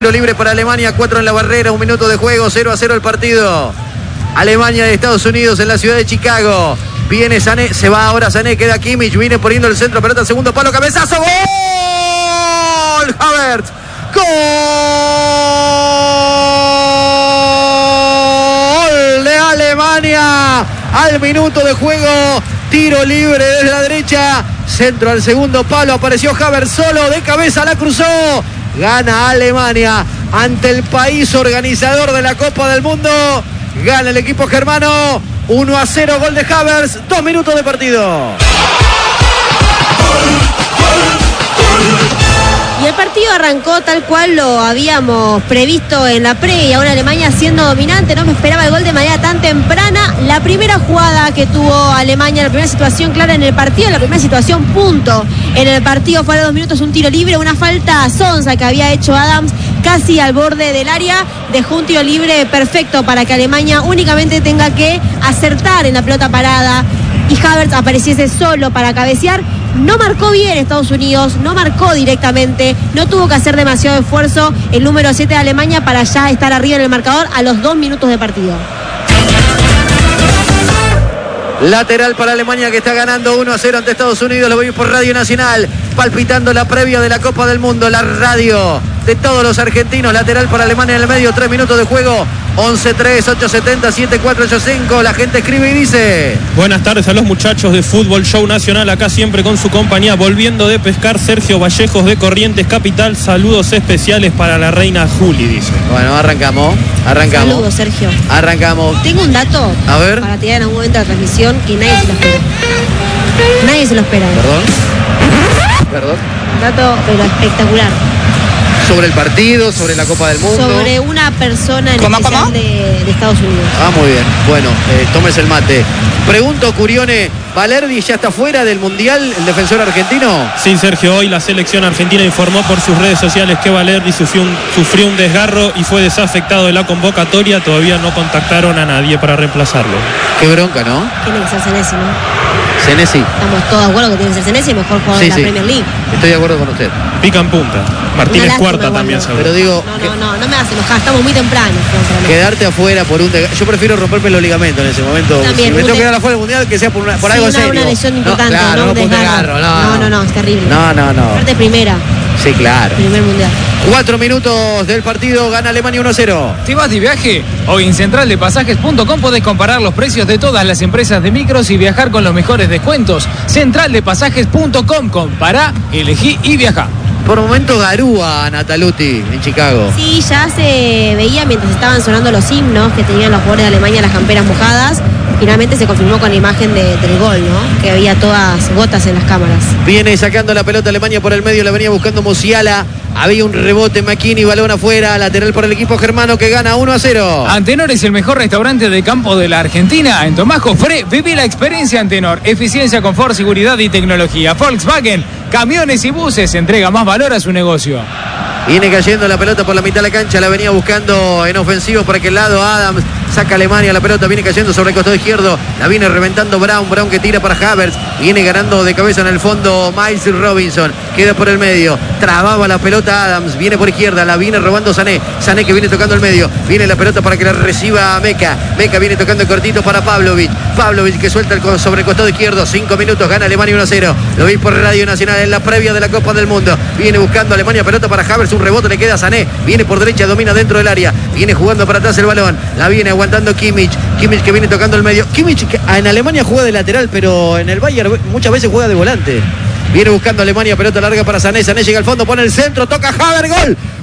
Libre para Alemania, 4 en la barrera, 1 minuto de juego, 0-0 el partido. Alemania de Estados Unidos en la ciudad de Chicago. Viene Sané, se va ahora Sané, queda Kimmich, viene poniendo el centro, pelota al segundo palo, cabezazo, ¡gol! Havertz, ¡gol de Alemania! Al minuto de juego, tiro libre desde la derecha, centro al segundo palo, apareció Havertz solo, de cabeza la cruzó. Gana Alemania ante el país organizador de la Copa del Mundo. Gana el equipo germano. 1-0, gol de Havertz. 2 minutos de partido. Y el partido arrancó tal cual lo habíamos previsto en la previa. Una Alemania siendo dominante. No me esperaba el gol de manera tan temprana. La primera jugada que tuvo Alemania, la primera situación clara en el partido, la primera situación punto en el partido fue a 2 minutos, un tiro libre, una falta sonsa que había hecho Adams casi al borde del área. Dejó un tiro libre perfecto para que Alemania únicamente tenga que acertar en la pelota parada y Havertz apareciese solo para cabecear. No marcó bien Estados Unidos, no marcó directamente, no tuvo que hacer demasiado esfuerzo el número 7 de Alemania para ya estar arriba en el marcador a los 2 minutos de partido. Lateral para Alemania que está ganando 1-0 ante Estados Unidos. Lo voy por Radio Nacional, palpitando la previa de la Copa del Mundo, la radio de todos los argentinos. Lateral para Alemania en el medio, 3 minutos de juego. 11-3, 870, 7485. La gente escribe y dice: buenas tardes a los muchachos de Fútbol Show Nacional, acá siempre con su compañía, volviendo de pescar. Sergio Vallejos de Corrientes Capital, saludos especiales para la reina Juli, dice. Bueno, arrancamos. Saludos, Sergio. Arrancamos. Tengo un dato, a ver, para tirar en algún momento de la transmisión que nadie se lo espera. Nadie se lo espera. Perdón. Un dato, pero espectacular. Sobre el partido, sobre la Copa del Mundo. Sobre una persona en especial de Estados Unidos. Ah, muy bien. Bueno, tómese el mate. Pregunto, Curione, ¿Valerdi ya está fuera del Mundial, el defensor argentino? Sí, Sergio, hoy la selección argentina informó por sus redes sociales que Valerdi sufrió un desgarro y fue desafectado de la convocatoria. Todavía no contactaron a nadie para reemplazarlo. Qué bronca, ¿no? Tiene que ser Senesi, ¿no? Senesi. Estamos todos de acuerdo que tiene que ser Senesi, mejor jugador de la Premier League. Estoy de acuerdo con usted. Pica en punta. Martínez Cuarta también, seguro. Pero digo, no me hace enojar, estamos muy temprano. Quedarte afuera por un desgarro. Yo prefiero romperme los ligamentos en ese momento. También, si me tengo que quedar afuera del Mundial, que sea por algo serio. Una lesión importante, claro, no un desgarro. No, es terrible. No. Parte primera. Sí, claro. Primer Mundial. 4 minutos del partido, gana Alemania 1-0. ¿Te vas de viaje? Hoy en centraldepasajes.com podés comparar los precios de todas las empresas de micros y viajar con los mejores descuentos. Centraldepasajes.com, compará, elegí y viajá. Por momento garúa Nataluti en Chicago. Sí, ya se veía mientras estaban sonando los himnos que tenían los jugadores de Alemania, las camperas mojadas. Finalmente se confirmó con la imagen del gol, ¿no? Que había todas gotas en las cámaras. Viene sacando la pelota Alemania por el medio, la venía buscando Musiala. Había un rebote, McKinney, balón afuera, lateral por el equipo germano que gana 1-0. Antenor es el mejor restaurante de campo de la Argentina. En Tomás Jofré, viví la experiencia Antenor. Eficiencia, confort, seguridad y tecnología. Volkswagen, camiones y buses, entrega más valor a su negocio. Viene cayendo la pelota por la mitad de la cancha, la venía buscando en ofensivo por aquel lado Adams, saca Alemania la pelota, viene cayendo sobre el costado izquierdo, la viene reventando Brown que tira para Havertz, viene ganando de cabeza en el fondo Miles Robinson, queda por el medio, trababa la pelota Adams, viene por izquierda, la viene robando Sané que viene tocando el medio, viene la pelota para que la reciba Meca viene tocando cortito para Pavlovic que suelta sobre el costado izquierdo, 5 minutos, gana Alemania 1-0, lo veis por Radio Nacional en la previa de la Copa del Mundo, viene buscando Alemania, pelota para Havertz, un rebote le queda a Sané, viene por derecha, domina dentro del área, viene jugando para atrás el balón, la viene aguantando Kimmich que viene tocando el medio, Kimmich que en Alemania juega de lateral, pero en el Bayern muchas veces juega de volante, viene buscando Alemania, pelota larga para Sané llega al fondo, pone el centro, toca Havertz,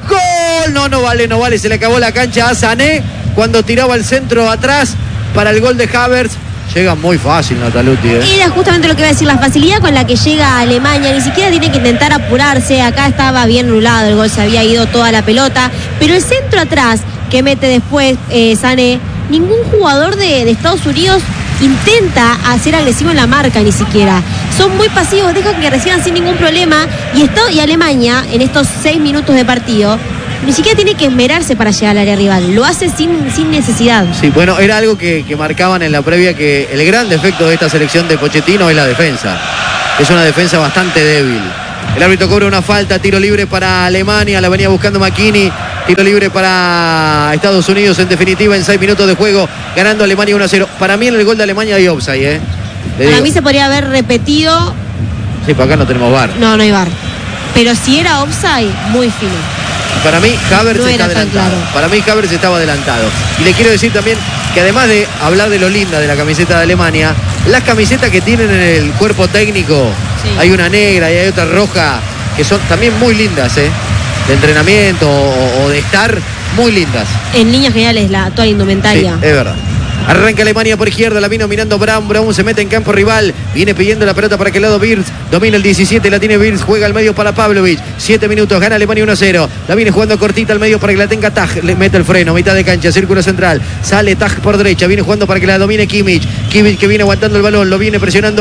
gol, no vale, se le acabó la cancha a Sané cuando tiraba el centro atrás para el gol de Havertz. Llega muy fácil Nataluti. Era justamente lo que iba a decir, la facilidad con la que llega Alemania, ni siquiera tiene que intentar apurarse, acá estaba bien anulado el gol, se había ido toda la pelota, pero el centro atrás que mete después Sané, ningún jugador de Estados Unidos intenta hacer agresivo en la marca ni siquiera, son muy pasivos, dejan que reciban sin ningún problema y Alemania en estos 6 minutos de partido ni siquiera tiene que esmerarse para llegar al área rival, lo hace sin necesidad. Sí, bueno, era algo que marcaban en la previa, que el gran defecto de esta selección de Pochettino es la defensa. Es una defensa bastante débil. El árbitro cobra una falta, tiro libre para Alemania, la venía buscando McKinney, Tiro libre para Estados Unidos, en definitiva, en 6 minutos de juego, ganando Alemania 1-0. Para mí en el gol de Alemania hay offside, Para mí se podría haber repetido. Sí, para acá no tenemos VAR. No hay VAR. Pero si era offside, muy fino. Para mí, Havertz No está era tan adelantado. claro. Para mí, Havertz estaba adelantado. Y le quiero decir también que además de hablar de lo linda de la camiseta de Alemania, las camisetas que tienen en el cuerpo técnico, Sí. hay una negra y hay otra roja, que son también muy lindas, de entrenamiento o de estar, muy lindas. En líneas generales, la actual Sí, indumentaria. es verdad. Arranca Alemania por izquierda, la vino dominando Brown. Brown se mete en campo rival. Viene pidiendo la pelota para aquel lado Wirtz. Domina el 17, la tiene Wirtz. Juega al medio para Pavlovic. 7 minutos, gana Alemania 1-0. La viene jugando cortita al medio para que la tenga Taj. Le mete el freno, mitad de cancha, círculo central. Sale Taj por derecha. Viene jugando para que la domine Kimmich. Kimmich que viene aguantando el balón. Lo viene presionando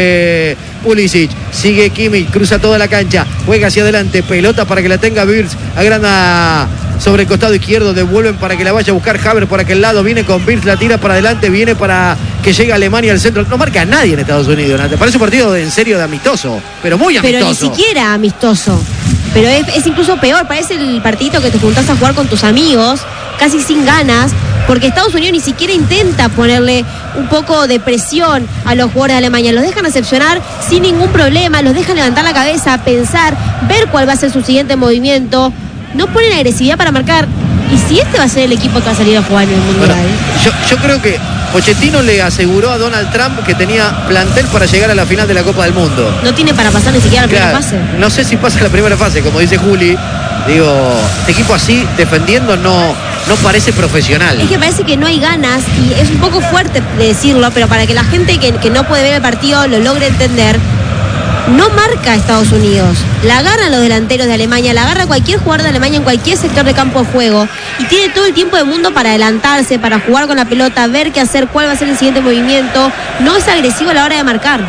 Pulisic. Sigue Kimmich, cruza toda la cancha. Juega hacia adelante. Pelota para que la tenga Wirtz. Agranda sobre el costado izquierdo, devuelven para que la vaya a buscar Havertz por aquel lado, viene con Wirtz, la tira para adelante, viene para que llegue Alemania al centro. No marca a nadie en Estados Unidos, ¿no? Parece un partido en serio de amistoso, pero muy amistoso. Pero ni siquiera amistoso. Pero es incluso peor, parece el partidito que te juntás a jugar con tus amigos, casi sin ganas, porque Estados Unidos ni siquiera intenta ponerle un poco de presión a los jugadores de Alemania. Los dejan recepcionar sin ningún problema, los dejan levantar la cabeza, pensar, ver cuál va a ser su siguiente movimiento. No ponen agresividad para marcar. ¿Y si este va a ser el equipo que va a salir a jugar en el Mundial? Bueno, yo creo que Pochettino le aseguró a Donald Trump que tenía plantel para llegar a la final de la Copa del Mundo. No tiene para pasar ni siquiera la primera Claro, fase. no sé si pasa la primera fase, como dice Juli. Digo, este equipo así, defendiendo, no parece profesional. Es que parece que no hay ganas y es un poco fuerte de decirlo, pero para que la gente que no puede ver el partido lo logre entender, no marca a Estados Unidos. La agarran los delanteros de Alemania, la agarra cualquier jugador de Alemania en cualquier sector de campo de juego y tiene todo el tiempo del mundo para adelantarse, para jugar con la pelota, ver qué hacer, cuál va a ser el siguiente movimiento. No es agresivo a la hora de marcar.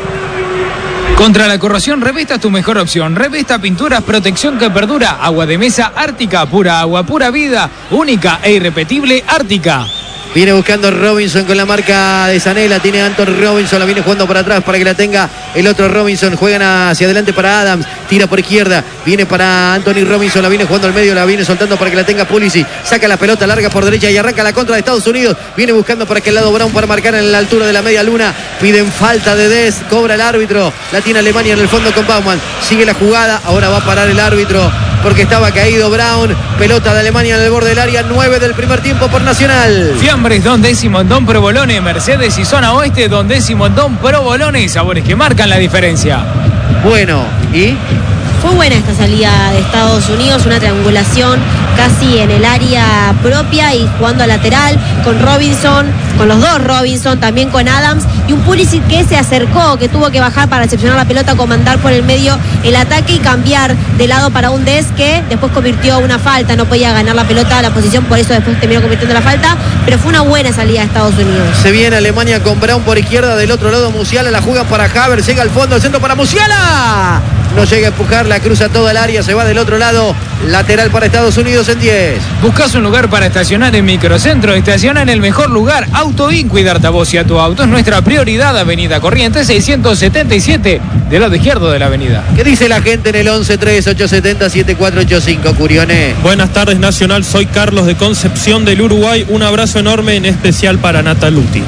Contra la corrosión, Revesta es tu mejor opción. Revesta Pinturas, protección que perdura. Agua de mesa Ártica, pura agua, pura vida. Única e irrepetible Ártica. Viene buscando Robinson con la marca de Zanella. Tiene Anton Robinson. La viene jugando para atrás para que la tenga el otro Robinson. Juegan hacia adelante para Adams. Tira por izquierda. Viene para Anthony Robinson. La viene jugando al medio. La viene soltando para que la tenga Pulisic. Saca la pelota larga por derecha y arranca la contra de Estados Unidos. Viene buscando por aquel lado Brown para marcar en la altura de la media luna. Piden falta de Dest. Cobra el árbitro. La tiene Alemania en el fondo con Baumann. Sigue la jugada. Ahora va a parar el árbitro porque estaba caído Brown. Pelota de Alemania en el borde del área. 9 del primer tiempo por Nacional. Fiambres Don Décimo Don Provolone, Mercedes y Zona Oeste Don Décimo Don Provolone, sabores que marcan la diferencia. Bueno, ¿y? Fue buena esta salida de Estados Unidos, una triangulación casi en el área propia y jugando a lateral con Robinson, con los dos Robinson, también con Adams y un Pulisic que se acercó, que tuvo que bajar para recepcionar la pelota, comandar por el medio el ataque y cambiar de lado para un Dest que después convirtió una falta, no podía ganar la pelota a la posición, por eso después terminó convirtiendo la falta, pero fue una buena salida de Estados Unidos. Se viene Alemania con Brown por izquierda, del otro lado Musiala, la juega para Havertz, llega al fondo, el centro para Musiala. No llega a empujar, la cruza toda el área, se va del otro lado, lateral para Estados Unidos en 10. ¿Buscas un lugar para estacionar en Microcentro? Estaciona en el mejor lugar. Auto In, cuidarte a vos y a tu auto es nuestra prioridad. Avenida Corrientes 677, del lado izquierdo de la avenida. ¿Qué dice la gente en el 11-3-870-7485, Curione? Buenas tardes, Nacional. Soy Carlos de Concepción del Uruguay. Un abrazo enorme, en especial para Nataluti.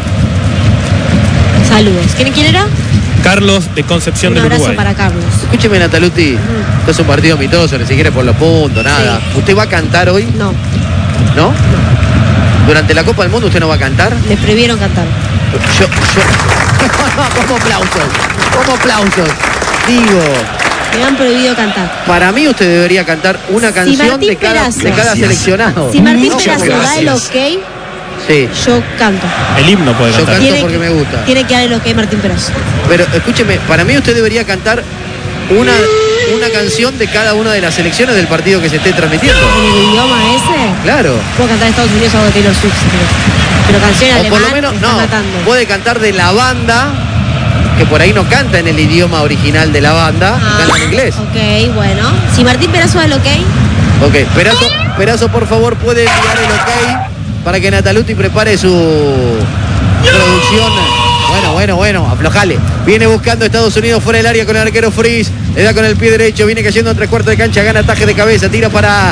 Saludos. ¿Quién era? Carlos de Concepción del Un abrazo Uruguay. para Carlos. Escúcheme, Nataluti, esto es un partido amistoso, ni siquiera por los puntos, nada. Sí. ¿Usted va a cantar hoy? No, ¿No? Durante la Copa del Mundo usted no va a cantar. les prohibieron cantar. Yo. Como aplausos. Digo, Me han prohibido cantar. para mí usted debería cantar una canción Martín de cada Perazo. seleccionado. Si Martín No, Perazo da el gracias. ok, Sí, yo canto. El himno puede Yo cantar. canto porque me gusta. Tiene que dar el ok Martín Perazo. pero escúcheme, para mí usted debería cantar una canción de cada una de las selecciones del partido que se esté transmitiendo. En el idioma ese, Claro. puedo cantar Estados Unidos algo de Taylor Swift. Pero canción en O alemán por lo menos, me está matando. puede cantar de la banda, que por ahí no canta en el idioma original de la banda, canta en inglés. Ok, bueno. Si Martín Perazo da el ok, Ok, Perazo, por favor, puede enviar el ok para que Nataluti prepare su producción. Bueno, aflojale. Viene buscando Estados Unidos fuera del área con el arquero Fries. Le da con el pie derecho, viene cayendo en 3/4 de cancha, gana ataque de cabeza, tira para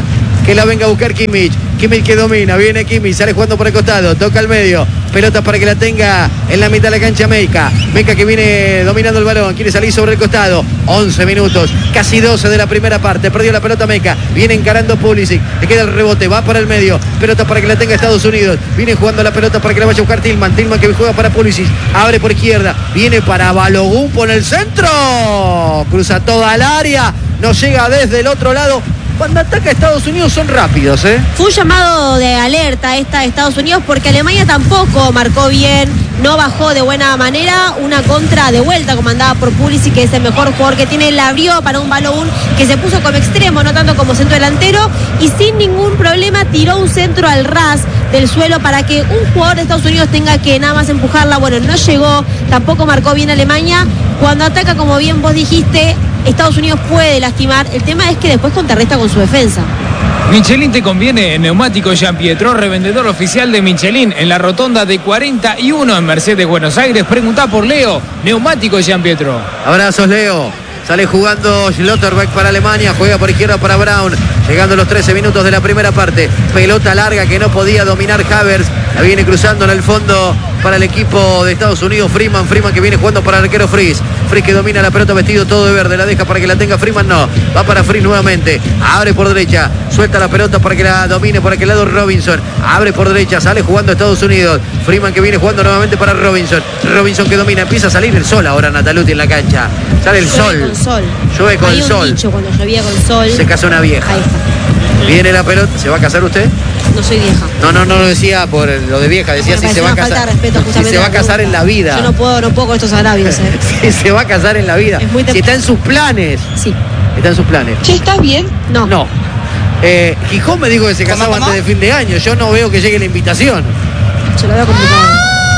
que la venga a buscar Kimmich. Kimmich que domina, viene Kimmich, sale jugando por el costado, toca al medio, pelota para que la tenga en la mitad de la cancha Meika. Meika que viene dominando el balón, quiere salir sobre el costado. 11 minutos, casi 12 de la primera parte, perdió la pelota Meika, viene encarando Pulisic, le queda el rebote, va para el medio, pelota para que la tenga Estados Unidos, viene jugando la pelota para que la vaya a buscar Tillman que juega para Pulisic, abre por izquierda, viene para Balogun por el centro, cruza toda el área, no llega desde el otro lado. Cuando ataca a Estados Unidos son rápidos, ¿eh? Fue un llamado de alerta esta de Estados Unidos porque Alemania tampoco marcó bien, no bajó de buena manera. Una contra de vuelta comandada por Pulisic, que es el mejor jugador que tiene, la abrió para un Balogun que se puso como extremo, no tanto como centro delantero, y sin ningún problema tiró un centro al ras del suelo para que un jugador de Estados Unidos tenga que nada más empujarla. Bueno, no llegó, tampoco marcó bien Alemania. Cuando ataca, como bien vos dijiste, Estados Unidos puede lastimar. El tema es que después contrarresta con su defensa. Michelin te conviene. Neumáticos Gianpietro, revendedor oficial de Michelin en la rotonda de 41 en Mercedes, Buenos Aires. Preguntá por Leo. Neumáticos Gianpietro. Abrazos, Leo. Sale jugando Schlotterbeck para Alemania, juega por izquierda para Brown, llegando los 13 minutos de la primera parte. Pelota larga que no podía dominar Havertz, la viene cruzando en el fondo para el equipo de Estados Unidos. Freeman que viene jugando para el arquero Fries que domina la pelota vestido todo de verde, la deja para que la tenga Freeman, no, va para Fries nuevamente, abre por derecha, suelta la pelota para que la domine por aquel lado Robinson, abre por derecha, sale jugando Estados Unidos. Freeman que viene jugando nuevamente para Robinson que domina, empieza a salir el sol ahora Nataluti en la cancha, sale el sol. Llueve con sol. Dicho, cuando llovía con sol. Se casa una vieja. Ahí está. Viene la pelota. ¿Se va a casar usted? No soy vieja. No lo decía por lo de vieja, decía si se va a casar. Si se va a casar en la vida. Yo no puedo con estos agravios. Si se va a casar en la vida. Si está en sus planes. Sí. Está en sus planes. ¿Che, estás bien? No. Gijón me dijo que se casaba antes de fin de año. Yo no veo que llegue la invitación. Se lo veo complicado.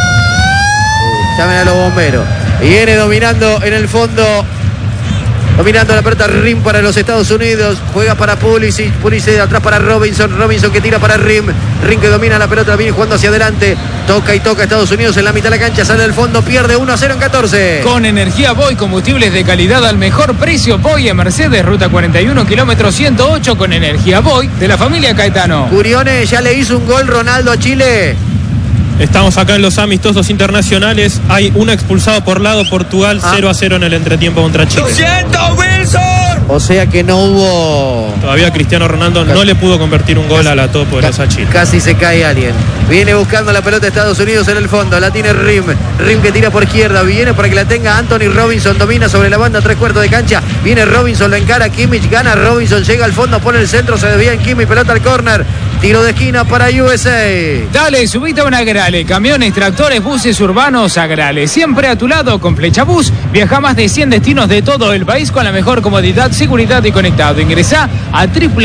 Llamen a los bomberos. Viene dominando en el fondo. Dominando la pelota Rim para los Estados Unidos. Juega para Pulisic de atrás para Robinson que tira para Rim que domina la pelota, viene jugando hacia adelante. Toca Estados Unidos en la mitad de la cancha. Sale del fondo, pierde 1-0 en 14. Con energía Boy, combustibles de calidad al mejor precio. Boy en Mercedes, ruta 41, kilómetro 108. Con energía Boy de la familia Caetano. Curione, ya le hizo un gol Ronaldo a Chile. Estamos acá en los amistosos internacionales. Hay un expulsado por lado. Portugal 0-0 en el entretiempo contra Chile. ¡Lo siento, Wilson! O sea que no hubo... Todavía Cristiano Ronaldo no le pudo convertir un gol a la todopoderosa Chile. Casi se cae alguien. Viene buscando la pelota de Estados Unidos en el fondo. La tiene Rim que tira por izquierda. Viene para que la tenga Anthony Robinson. Domina sobre la banda, 3/4 de cancha. Viene Robinson, lo encara Kimmich. Gana Robinson, llega al fondo, pone el centro. Se desvía en Kimmich, pelota al córner. Tiro de esquina para USA. Dale, subite a un Agrale. Camiones, tractores, buses urbanos, Agrale. Siempre a tu lado con Flechabús. Viaja más de 100 destinos de todo el país con la mejor comodidad, seguridad y conectado. Ingresá a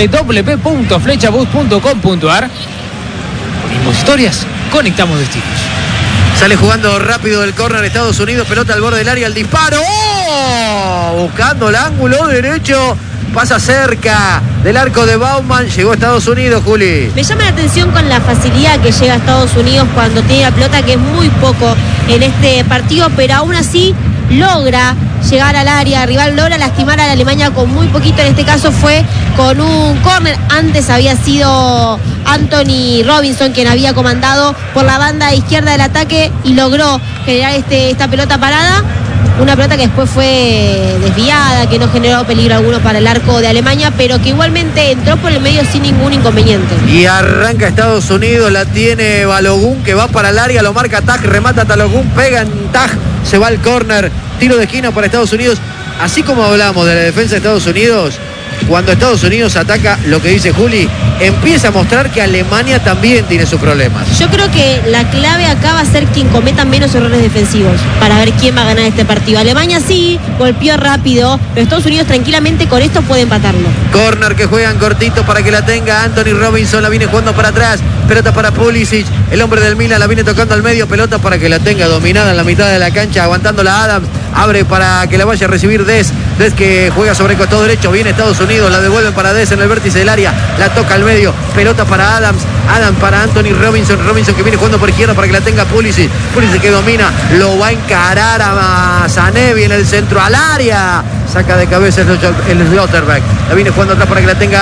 www.flechabus.com.ar. Unimos historias, conectamos destinos. Sale jugando rápido del córner Estados Unidos. Pelota al borde del área, el disparo. ¡Oh! Buscando el ángulo derecho. Pasa cerca del arco de Baumann. Llegó a Estados Unidos, Juli. Me llama la atención con la facilidad que llega a Estados Unidos cuando tiene la pelota, que es muy poco en este partido, pero aún así logra llegar al área rival, logra lastimar a la Alemania con muy poquito. En este caso fue con un córner. Antes había sido Anthony Robinson quien había comandado por la banda izquierda del ataque y logró generar esta pelota parada. Una pelota que después fue desviada, que no generó peligro alguno para el arco de Alemania, pero que igualmente entró por el medio sin ningún inconveniente. Y arranca Estados Unidos, la tiene Balogun que va para el área, lo marca Taj, remata Balogun, pega en Taj, se va al córner, tiro de esquina para Estados Unidos. Así como hablamos de la defensa de Estados Unidos, cuando Estados Unidos ataca, lo que dice Juli, empieza a mostrar que Alemania también tiene sus problemas. Yo creo que la clave acá va a ser quien cometa menos errores defensivos para ver quién va a ganar este partido. Alemania sí, golpeó rápido, pero Estados Unidos tranquilamente con esto puede empatarlo. Corner que juegan cortito para que la tenga Anthony Robinson, la viene jugando para atrás, pelota para Pulisic, el hombre del Milan la viene tocando al medio, pelota para que la tenga dominada en la mitad de la cancha, aguantándola Adams, abre para que la vaya a recibir Des que juega sobre el costado derecho, viene Estados Unidos, la devuelven para Des en el vértice del área, la toca al medio, pelota para Adams para Anthony Robinson que viene jugando por izquierda para que la tenga Pulisic que domina, lo va a encarar a Sanevi en el centro al área, saca de cabeza el Schlotterbeck, la viene jugando atrás para que la tenga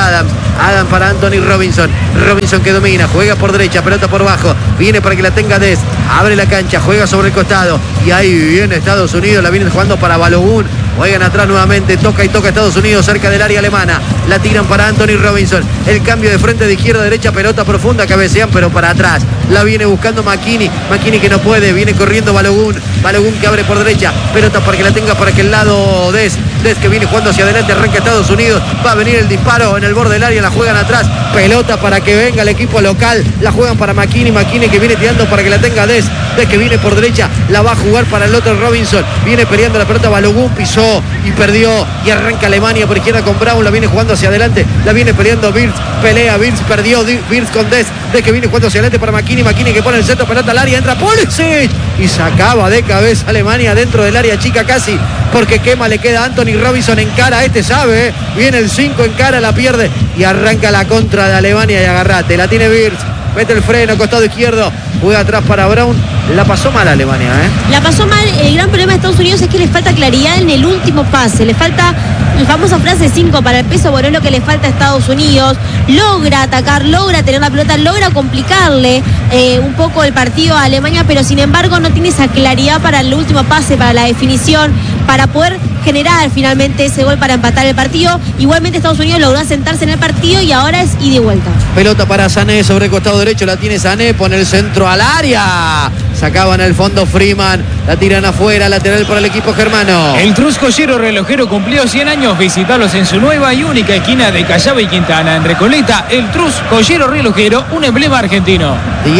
Adam para Anthony Robinson. Robinson que domina, juega por derecha, pelota por bajo. Viene para que la tenga Des. Abre la cancha, juega sobre el costado. Y ahí viene Estados Unidos, la vienen jugando para Balogun. Juegan atrás nuevamente, toca Estados Unidos cerca del área alemana. La tiran para Anthony Robinson. El cambio de frente de izquierda a derecha, pelota profunda, cabecean pero para atrás. La viene buscando McKinney. McKinney que no puede, viene corriendo Balogun. Balogun que abre por derecha, pelota para que la tenga para aquel lado Des. Des que viene jugando hacia adelante, arranca Estados Unidos. Va a venir el disparo en el borde del área, la juegan atrás. Pelota para que venga el equipo local. La juegan para McKinney. McKinney que viene tirando para que la tenga Des. Des que viene por derecha, la va a jugar para el otro Robinson. Viene peleando la pelota Balogun, pisó y perdió. Y arranca Alemania por izquierda con Brown. La viene jugando hacia adelante, la viene peleando Wirtz. Pelea Wirtz, perdió Wirtz con Des. Des que viene jugando hacia adelante para McKinney. McKinney que pone el centro, pelota al área, entra Pulisic. Y sacaba de cabeza Alemania dentro del área chica casi. Porque quema, le queda Anthony Robinson en cara. Este sabe, viene el 5 en cara, la pierde. Y arranca la contra de Alemania y agarrate. La tiene Wirtz. Mete el freno, costado izquierdo. Juega atrás para Brown. La pasó mal Alemania, La pasó mal. El gran problema de Estados Unidos es que le falta claridad en el último pase. Le falta la famosa frase 5 para el peso. Bueno, es lo que le falta a Estados Unidos. Logra atacar, logra tener la pelota, logra complicarle un poco el partido a Alemania, pero sin embargo no tiene esa claridad para el último pase, para la definición, para poder generar finalmente ese gol para empatar el partido. Igualmente Estados Unidos logró asentarse en el partido y ahora es ida y vuelta. Pelota para Sané sobre el costado derecho, la tiene Sané, pone el centro al área. Sacaban el fondo Freeman, la tiran afuera, lateral para el equipo germano. El Trus Collero relojero cumplió 100 años. Visitalos en su nueva y única esquina de Callao y Quintana, en Recoleta. El Trus Collero relojero, un emblema argentino.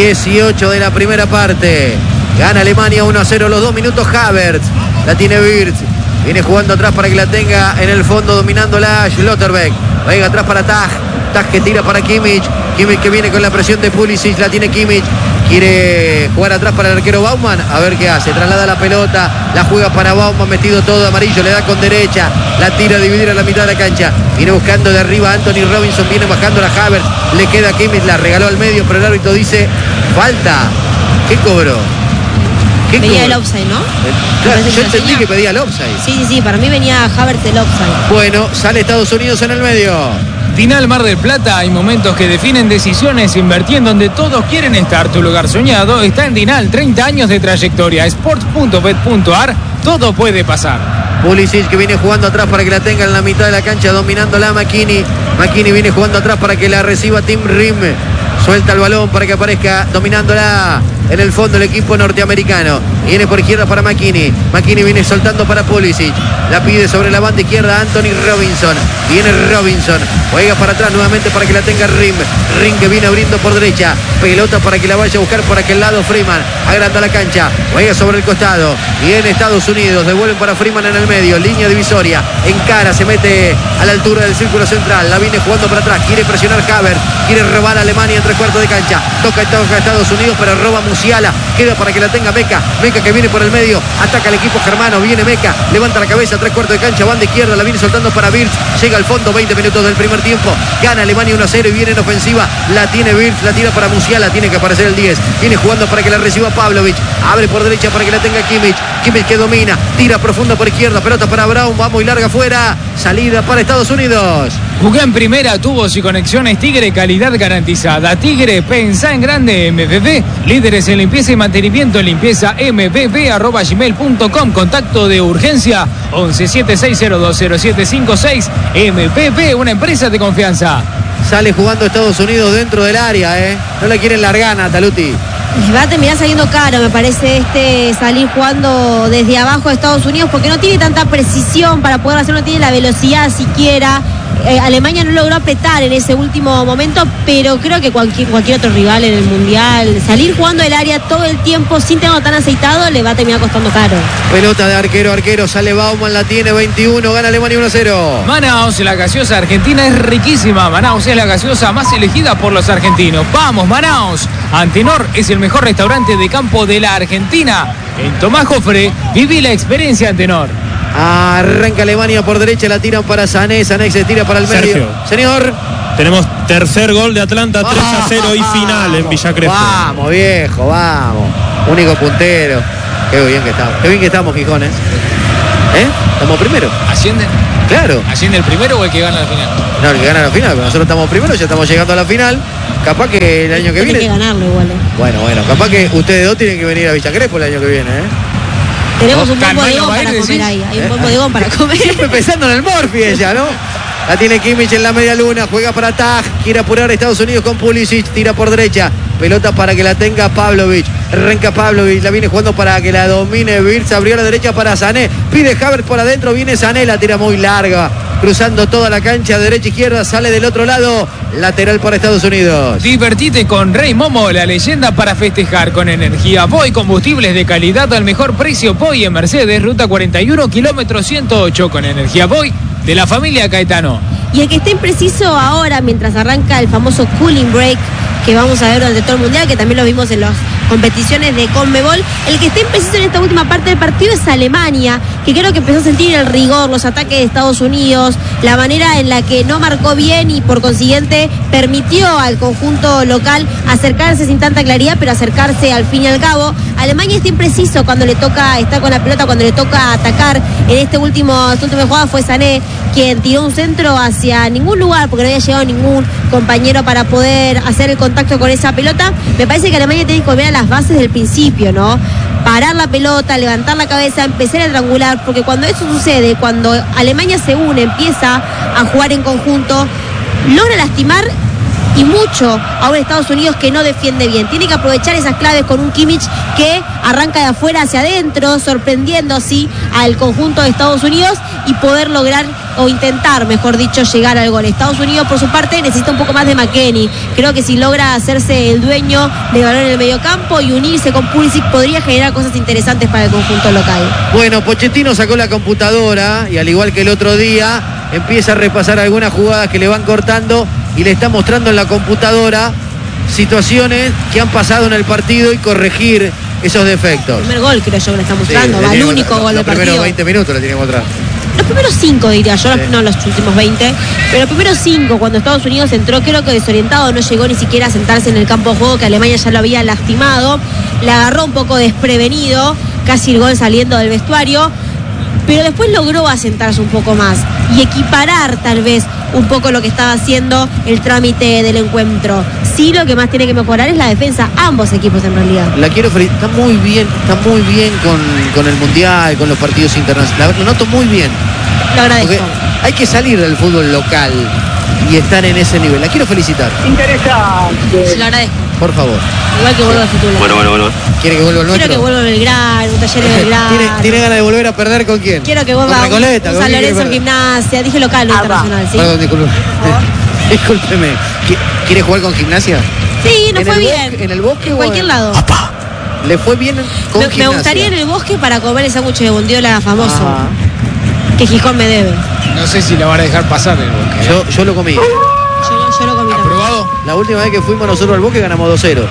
18 de la primera parte. Gana Alemania 1-0, los 2 minutos Havertz. La tiene Wirtz. Viene jugando atrás para que la tenga en el fondo, dominándola Schlotterbeck. Venga atrás para Tag. Tag que tira para Kimmich. Kimmich que viene con la presión de Pulisic. La tiene Kimmich. Quiere jugar atrás para el arquero Baumann. A ver qué hace. Traslada la pelota. La juega para Baumann. Metido todo de amarillo. Le da con derecha. La tira a dividir a la mitad de la cancha. Viene buscando de arriba Anthony Robinson. Viene bajando la Havertz. Le queda a Kimmich. La regaló al medio. Pero el árbitro dice falta. ¿Qué cobró? Venía el offside, ¿no? Claro, yo entendí que pedía el offside. Sí, para mí venía Havertz el offside. Bueno, sale Estados Unidos en el medio. Final Mar del Plata, hay momentos que definen decisiones. Invertí en donde todos quieren estar. Tu lugar soñado está en Dinal, 30 años de trayectoria. Sports.bet.ar, todo puede pasar. Pulisic que viene jugando atrás para que la tenga en la mitad de la cancha, dominándola McKinney. McKinney viene jugando atrás para que la reciba Tim Rim. Suelta el balón para que aparezca dominándola en el fondo el equipo norteamericano. Viene por izquierda para McKinney. McKinney viene soltando para Pulisic. La pide sobre la banda izquierda Anthony Robinson. Viene Robinson. Juega para atrás nuevamente para que la tenga Rim. Rim que viene abriendo por derecha. Pelota para que la vaya a buscar por aquel lado Freeman. Agranda la cancha. Juega sobre el costado. Viene Estados Unidos. Devuelven para Freeman en el medio. Línea divisoria. Encara. Se mete a la altura del círculo central. La viene jugando para atrás. Quiere presionar Havertz. Quiere robar a Alemania en 3/4 de cancha. Toca Estados Unidos, pero roba Musiala. Queda para que la tenga Meca. Meca que viene por el medio. Ataca al equipo germano. Viene Meca. Levanta la cabeza. 3/4 de cancha. Banda izquierda. La viene soltando para Wirtz. Llega al fondo. 20 minutos del primer tiempo. Gana Alemania 1-0 y viene en ofensiva. La tiene Wirtz. La tira para Musiala. Tiene que aparecer el 10. Viene jugando para que la reciba Pavlovic. Abre por derecha para que la tenga Kimmich. Kimmich que domina. Tira profunda por izquierda. Pelota para Brown. Va muy larga afuera. Salida para Estados Unidos. Jugué en primera, tubos y conexiones Tigre, calidad garantizada. Tigre, pensá en grande. MBB, líderes en limpieza y mantenimiento. Limpieza mbb@gmail.com. Contacto de urgencia 1176020756. MBB, una empresa de confianza. Sale jugando Estados Unidos dentro del área, No le quieren largar, Nataluti. Va a terminar saliendo caro, me parece, salir jugando desde abajo de Estados Unidos, porque no tiene tanta precisión para poder hacer, no tiene la velocidad siquiera. Alemania no logró apretar en ese último momento, pero creo que cualquier otro rival en el Mundial, salir jugando el área todo el tiempo sin tenerlo tan aceitado, le va a terminar costando caro. Pelota de arquero, sale Baumann, la tiene 21, gana Alemania 1-0. Manaos, la gaseosa argentina es riquísima. Manaos es la gaseosa más elegida por los argentinos. ¡Vamos, Manaos! Antenor es el mejor restaurante de campo de la Argentina. En Tomás Jofre, viví la experiencia Antenor. Arranca Alemania por derecha, la tiran para Sané. Sané se tira para el medio. Sergio. Señor. Tenemos tercer gol de Atlanta, 3-0 y final en Villa Crespo. Vamos, viejo, vamos. Único puntero. Qué bien que estamos. Qué bien que estamos, Gijón, Estamos primero. ¿Ascienden? Claro. ¿Asciende el primero o el que gana la final? No, el que gana la final, pero nosotros estamos primero, ya estamos llegando a la final. Capaz que el año que viene. Tiene que ganarlo igual. Bueno, capaz que ustedes dos tienen que venir a Villa Crespo el año que viene, Tenemos un buen Calma, bodegón va a ir, para comer decís. ahí. Hay un buen bodegón para comer. Siempre pensando en el Morphy ella, ¿no? La tiene Kimmich en la media luna, juega para Taj, quiere apurar a Estados Unidos con Pulisic, tira por derecha, pelota para que la tenga Pavlovic, arranca Pavlovic, la viene jugando para que la domine Wirtz, abrió a la derecha para Sané, pide Havertz por adentro, viene Sané, la tira muy larga, cruzando toda la cancha, derecha izquierda, sale del otro lado, lateral para Estados Unidos. Divertite con Rey Momo, la leyenda para festejar con energía. Voy, combustibles de calidad al mejor precio. Voy en Mercedes, ruta 41, kilómetro 108, con energía Voy de la familia Caetano. Y el que esté impreciso ahora, mientras arranca el famoso cooling break, que vamos a ver durante todo el Mundial, que también lo vimos en las competiciones de Conmebol, el que esté impreciso en esta última parte del partido es Alemania, que creo que empezó a sentir el rigor, los ataques de Estados Unidos, la manera en la que no marcó bien y por consiguiente permitió al conjunto local acercarse sin tanta claridad, pero acercarse al fin y al cabo. Alemania está impreciso cuando le toca estar con la pelota, cuando le toca atacar. En esta última jugada fue Sané quien tiró un centro hacia ningún lugar porque no había llegado ningún compañero para poder hacer el contacto con esa pelota. Me parece que Alemania tiene que volver a las bases del principio, ¿no? Parar la pelota, levantar la cabeza, empezar a triangular, porque cuando eso sucede, cuando Alemania se une, empieza a jugar en conjunto, logra lastimar y mucho ahora Estados Unidos, que no defiende bien. Tiene que aprovechar esas claves con un Kimmich que arranca de afuera hacia adentro, sorprendiendo así al conjunto de Estados Unidos y poder lograr, o intentar, mejor dicho, llegar al gol. Estados Unidos, por su parte, necesita un poco más de McKennie. Creo que si logra hacerse el dueño del balón en el mediocampo y unirse con Pulisic, podría generar cosas interesantes para el conjunto local. Bueno, Pochettino sacó la computadora y al igual que el otro día, empieza a repasar algunas jugadas que le van cortando y le está mostrando en la computadora situaciones que han pasado en el partido y corregir esos defectos. El primer gol creo yo que le está mostrando, va el único gol del partido. Los primeros 20 minutos le tiene que mostrar. Los primeros 5 diría yo, no los últimos 20, pero los primeros 5 cuando Estados Unidos entró, creo que desorientado, no llegó ni siquiera a sentarse en el campo de juego, que Alemania ya lo había lastimado, la agarró un poco desprevenido, casi el gol saliendo del vestuario, pero después logró asentarse un poco más y equiparar tal vez un poco lo que estaba haciendo el trámite del encuentro. Sí, lo que más tiene que mejorar es la defensa, ambos equipos en realidad. La quiero felicitar, está muy bien con el Mundial, con los partidos internacionales, lo noto muy bien. Lo agradezco. Porque hay que salir del fútbol local y estar en ese nivel. La quiero felicitar. Se lo agradezco. Por favor. Igual que vuelva al futuro. Bueno. ¿Quiere que vuelva el nuestro? Quiero que vuelva Belgrano, un taller de Belgrano. ¿Tiene ganas de volver a perder con quién? Quiero que Con vuelva Recoleta, un ¿con San quién quiere Lorenzo en perder? Gimnasia. Dije local, no internacional, ¿sí? Perdón, discúlpeme. ¿Quiere jugar con Gimnasia? Sí, nos ¿En fue el bien. bosque- en el bosque En o cualquier en- lado. ¿Le fue bien con Me Gimnasia? gustaría en el bosque para comer el sándwich de bondiola famoso. Ah, Que Gijón me debe. No sé si la van a dejar pasar el bosque. yo lo comí. Yo lo comí también. ¿Aprobado? La última vez que fuimos nosotros al bosque ganamos 2-0.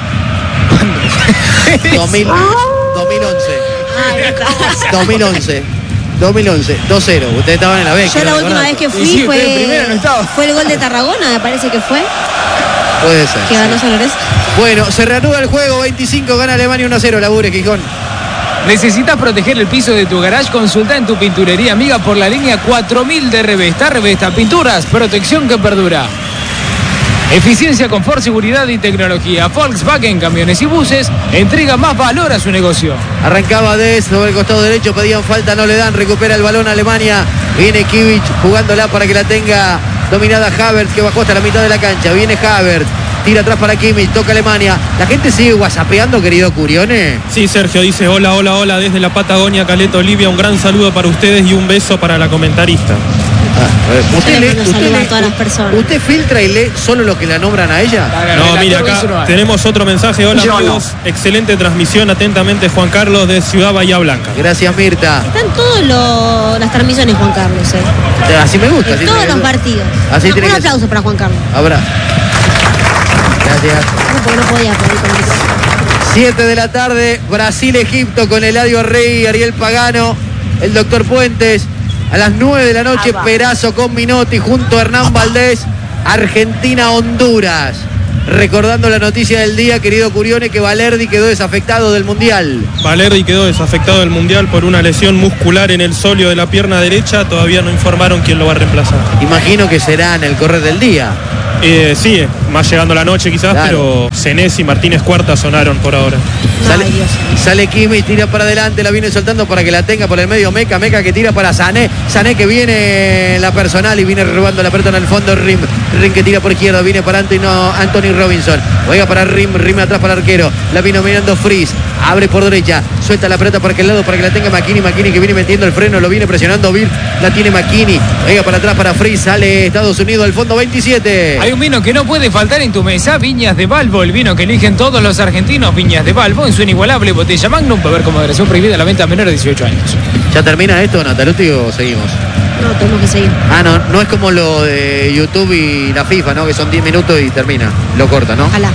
2011. Ah, ahí está. 2011. 2-0. Ustedes estaban en la beca. Yo la ¿no? última vez que Y fui sí, ustedes primero no estaban. fue el gol de Tarragona, me parece que fue, Puede ser. que ganó San Lorenzo. Bueno, se reanuda el juego. 25 gana Alemania 1-0. Labure, Gijón. ¿Necesitas proteger el piso de tu garage? Consulta en tu pinturería amiga por la línea 4000 de Revesta Pinturas, protección que perdura. Eficiencia, confort, seguridad y tecnología. Volkswagen Camiones y Buses entrega más valor a su negocio. Arrancaba Des sobre el costado derecho, pedían falta, no le dan, recupera el balón Alemania, viene Kimmich jugándola para que la tenga dominada Havertz, que bajó hasta la mitad de la cancha, viene Havertz, tira atrás para Kimmich, toca Alemania, la gente sigue whatsappeando, querido Curione. Sí, Sergio dice hola desde la Patagonia, Caleta Olivia, un gran saludo para ustedes y un beso para la comentarista. Yo le mando saludos a todas las personas. ¿Usted filtra y lee solo lo que la nombran a ella? No, mira, acá tenemos otro mensaje. Hola amigos, excelente transmisión, atentamente Juan Carlos de Ciudad Bahía Blanca. Gracias, Mirta. Están todas las transmisiones, Juan Carlos, Así me gusta. en así todos tiene los que ser. partidos. Así Un tiene que aplauso para Juan Carlos. Habrá. Gracias. No, porque no podía pedir con el micrófono. 7 de la tarde, Brasil-Egipto con Eladio Rey, Ariel Pagano, el doctor Puentes. A las 9 de la noche, Perazo con Minotti junto a Hernán Valdés, Argentina-Honduras. recordando la noticia del día, querido Curione, que Valerdi quedó desafectado del Mundial. Valerdi quedó desafectado del Mundial por una lesión muscular en el sóleo de la pierna derecha. Todavía no informaron quién lo va a reemplazar. Imagino que será en el correr del día. Sí, más llegando la noche quizás, claro. Pero Senés y Martínez Cuarta sonaron por ahora. Sale Kimmich, tira para adelante, la viene soltando para que la tenga por el medio Meca que tira para Sané que viene en la personal y viene robando la pelota en el fondo. Rim que tira por izquierda, viene para Anthony Robinson, juega para Rim atrás para el arquero, la vino mirando Freeze, abre por derecha, suelta la pelota para aquel lado para que la tenga McKinney que viene metiendo el freno, lo viene presionando Bill, la tiene McKinney, juega para atrás para Freeze, sale Estados Unidos al fondo 27. Hay un vino que no puede faltar en tu mesa, Viñas de Balbo, el vino que eligen todos los argentinos. Viñas de Balbo en su inigualable botella Magnum, para ver como moderación prohibida la venta a menores de 18 años. ¿Ya termina esto, Nataluti, o seguimos? No, tenemos que seguir. No es como lo de YouTube y la FIFA, ¿no? Que son 10 minutos y termina, lo corta, ¿no? Ojalá.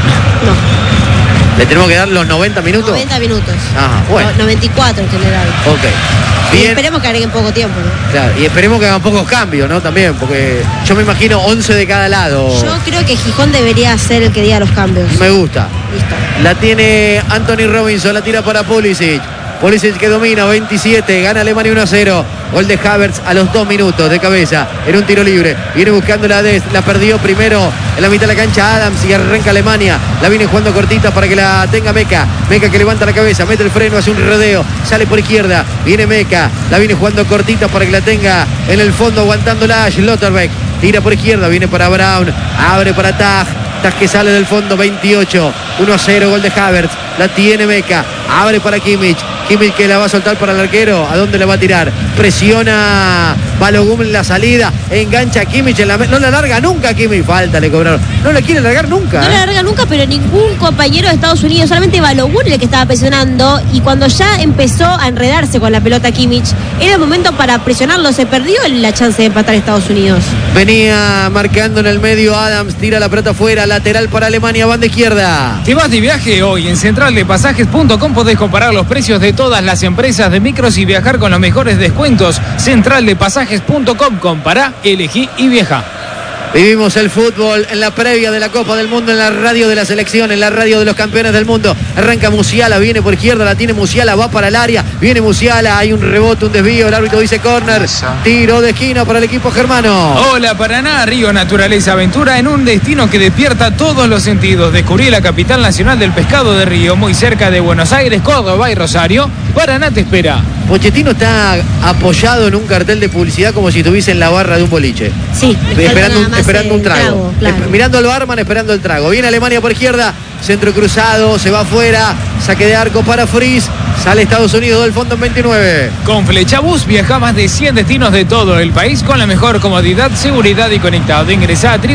No. ¿Le tenemos que dar los 90 minutos? 90 minutos. Ajá, bueno. 94 en general. Ok. Bien. Y esperemos que agreguen poco tiempo, ¿no? Claro, y esperemos que hagan pocos cambios, ¿no? También, porque yo me imagino 11 de cada lado. Yo creo que Gijón debería ser el que diga los cambios. Me gusta. Listo. La tiene Anthony Robinson, la tira para Pulisic que domina, 27, gana Alemania 1-0. Gol de Havertz a los 2 minutos de cabeza, en un tiro libre. Viene buscando la perdió primero en la mitad de la cancha Adams y arranca Alemania. La viene jugando cortita para que la tenga Meca que levanta la cabeza, mete el freno, hace un rodeo, sale por izquierda, viene Meca, la viene jugando cortita para que la tenga en el fondo, aguantándola Schlotterbeck. Tira por izquierda, viene para Brown, abre para Taj que sale del fondo, 28, 1-0, gol de Havertz, la tiene Meca, abre para Kimmich que la va a soltar para el arquero. ¿A dónde la va a tirar? Presiona Balogun en la salida, engancha a Kimmich no la larga nunca Kimmich, falta le cobraron, no la quiere largar nunca. No la larga nunca, pero ningún compañero de Estados Unidos, solamente Balogun el que estaba presionando, y cuando ya empezó a enredarse con la pelota Kimmich, era el momento para presionarlo, se perdió la chance de empatar a Estados Unidos. Venía marcando en el medio Adams, tira la pelota afuera, lateral para Alemania, banda izquierda. ¿Te vas de viaje hoy? En centraldepasajes.com podés comparar los precios de todas las empresas de micros y viajar con los mejores descuentos. Centraldepasajes.com, compará, elegí y viaja. Vivimos el fútbol en la previa de la Copa del Mundo, en la radio de la selección, en la radio de los campeones del mundo. Arranca Musiala, viene por izquierda, la tiene Musiala, va para el área, viene Musiala, hay un rebote, un desvío, el árbitro dice córner, tiro de esquina para el equipo germano. Hola Paraná, Río Naturaleza Aventura, en un destino que despierta todos los sentidos. Descubrí la capital nacional del pescado de Río, muy cerca de Buenos Aires, Córdoba y Rosario. Paraná te espera. Pochettino está apoyado en un cartel de publicidad como si estuviese en la barra de un boliche. Sí, esperando un trago. Claro. Mirando al barman, esperando el trago. Viene Alemania por izquierda, centro cruzado, se va afuera, saque de arco para Freeze. Sale Estados Unidos del fondo en 29. Con Flechabús viaja más de 100 destinos de todo el país con la mejor comodidad, seguridad y conectado. Ingresa a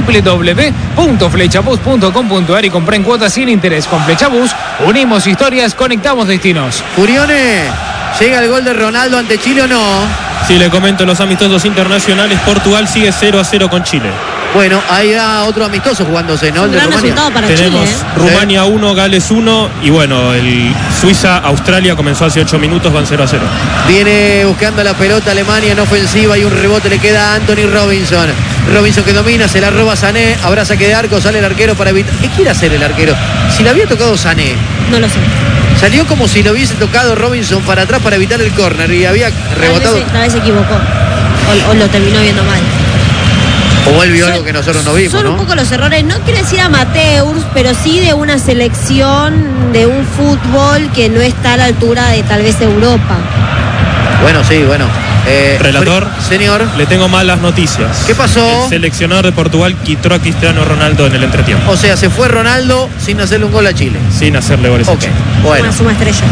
www.flechabús.com.ar y compra en cuotas sin interés. Con Flechabús unimos historias, conectamos destinos. Curione, ¿llega el gol de Ronaldo ante Chile o no? Sí, le comento los amistosos internacionales. Portugal sigue 0-0 con Chile. Bueno, ahí da otro amistoso jugándose, ¿no? Un gran resultado para Tenemos Chile, Rumania 1, Gales 1 y bueno, el Suiza-Australia comenzó hace 8 minutos, van 0-0. Viene buscando la pelota Alemania en ofensiva y un rebote le queda a Anthony Robinson. Robinson que domina, se la roba Sané, habrá saque de arco, sale el arquero para evitar. ¿Qué quiere hacer el arquero? Si le había tocado Sané. No lo sé. Salió como si lo hubiese tocado Robinson para atrás para evitar el córner y había rebotado. Tal vez se equivocó. O lo terminó viendo mal. O él vio algo que nosotros no vimos, son ¿no? un poco los errores, no quiero decir amateurs, pero sí de una selección, de un fútbol que no está a la altura de tal vez Europa. Bueno, sí, bueno. Relator, señor, le tengo malas noticias. ¿Qué pasó? El seleccionador de Portugal quitó a Cristiano Ronaldo en el entretiempo. O sea, se fue Ronaldo sin hacerle un gol a Chile. Sin hacerle goles a Ok, Chile. bueno. Una suma estrella.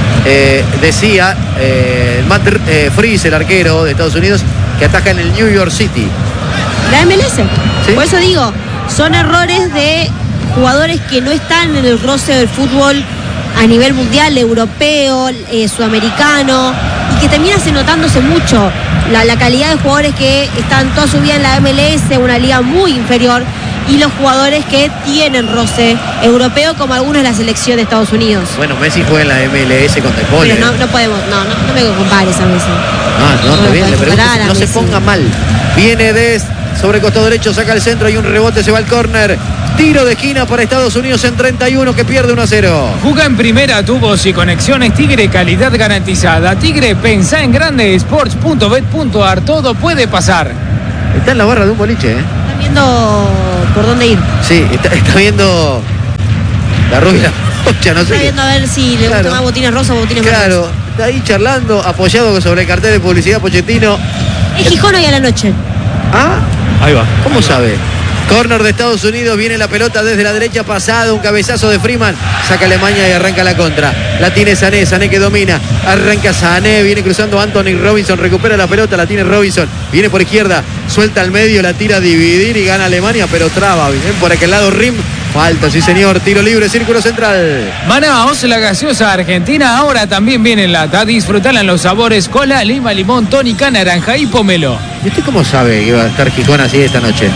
Decía Matt Freeze, el arquero de Estados Unidos, que ataca en el New York City. La MLS. ¿Sí? Por eso digo, son errores de jugadores que no están en el roce del fútbol a nivel mundial, europeo, sudamericano, y que termina notándose mucho la calidad de jugadores que están toda su vida en la MLS, una liga muy inferior, y los jugadores que tienen roce europeo, como algunos de la selección de Estados Unidos. Bueno, Messi juega en la MLS contra el Pole. Pero no podemos, no me compares a Messi. No, está bien, le pregunto, comparar a no se Messi. ponga mal. Viene sobre costado derecho, saca el centro y un rebote, se va al córner. Tiro de esquina para Estados Unidos en 31 que pierde 1-0. Juega en primera, tubos y conexiones Tigre, calidad garantizada. Tigre, pensá en grande, sports.bet.ar, todo puede pasar. Está en la barra de un boliche, ¿eh? Están viendo por dónde ir. Sí, está viendo la rubia. Ocha, no sé. Está viendo a ver si le gusta más botines rosas o botines blancos. Claro, está ahí charlando, apoyado sobre el cartel de publicidad Pochettino. Es Gijón hoy a la noche. ¿Ah? Ahí va. ¿Cómo sabe? Córner de Estados Unidos, viene la pelota desde la derecha pasada, un cabezazo de Freeman, saca Alemania y arranca la contra. La tiene Sané, Sané que domina, arranca Sané, viene cruzando Anthony Robinson, recupera la pelota, la tiene Robinson, viene por izquierda, suelta al medio, la tira a dividir y gana Alemania, pero traba, bien por aquel lado Rim. Falta, sí señor, tiro libre, círculo central. Manaos, la gaseosa argentina, ahora también viene en lata. Disfrutala en los sabores cola, lima, limón, tónica, naranja y pomelo. ¿Y usted cómo sabe que iba a estar Gijón así esta noche?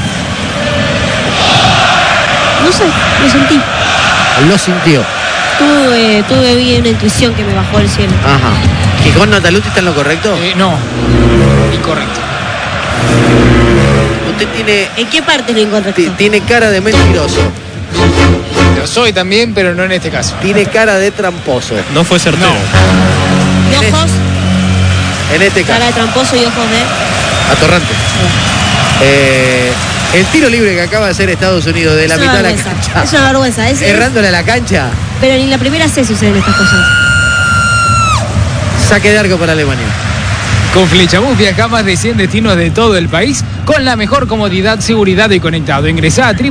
No sé, lo sentí. Lo sintió. Tuve bien una intuición que me bajó del cielo. Ajá. ¿Gijón Nataluti está en lo correcto? No, incorrecto. Usted tiene... ¿En qué parte lo incorrecto? Tiene cara de mentiroso. Lo soy también, pero no en este caso. Tiene cara de tramposo. No fue certero. ¿Y ojos? En este caso. Cara de tramposo y ojos de... Atorrante. El tiro libre que acaba de hacer Estados Unidos de la mitad de la cancha. Es una vergüenza. Errándole a la cancha. Pero ni la primera se suceden estas cosas. Saque de arco para Alemania. Con Flechabús viaja más de 100 destinos de todo el país con la mejor comodidad, seguridad y conectado. Ingresá a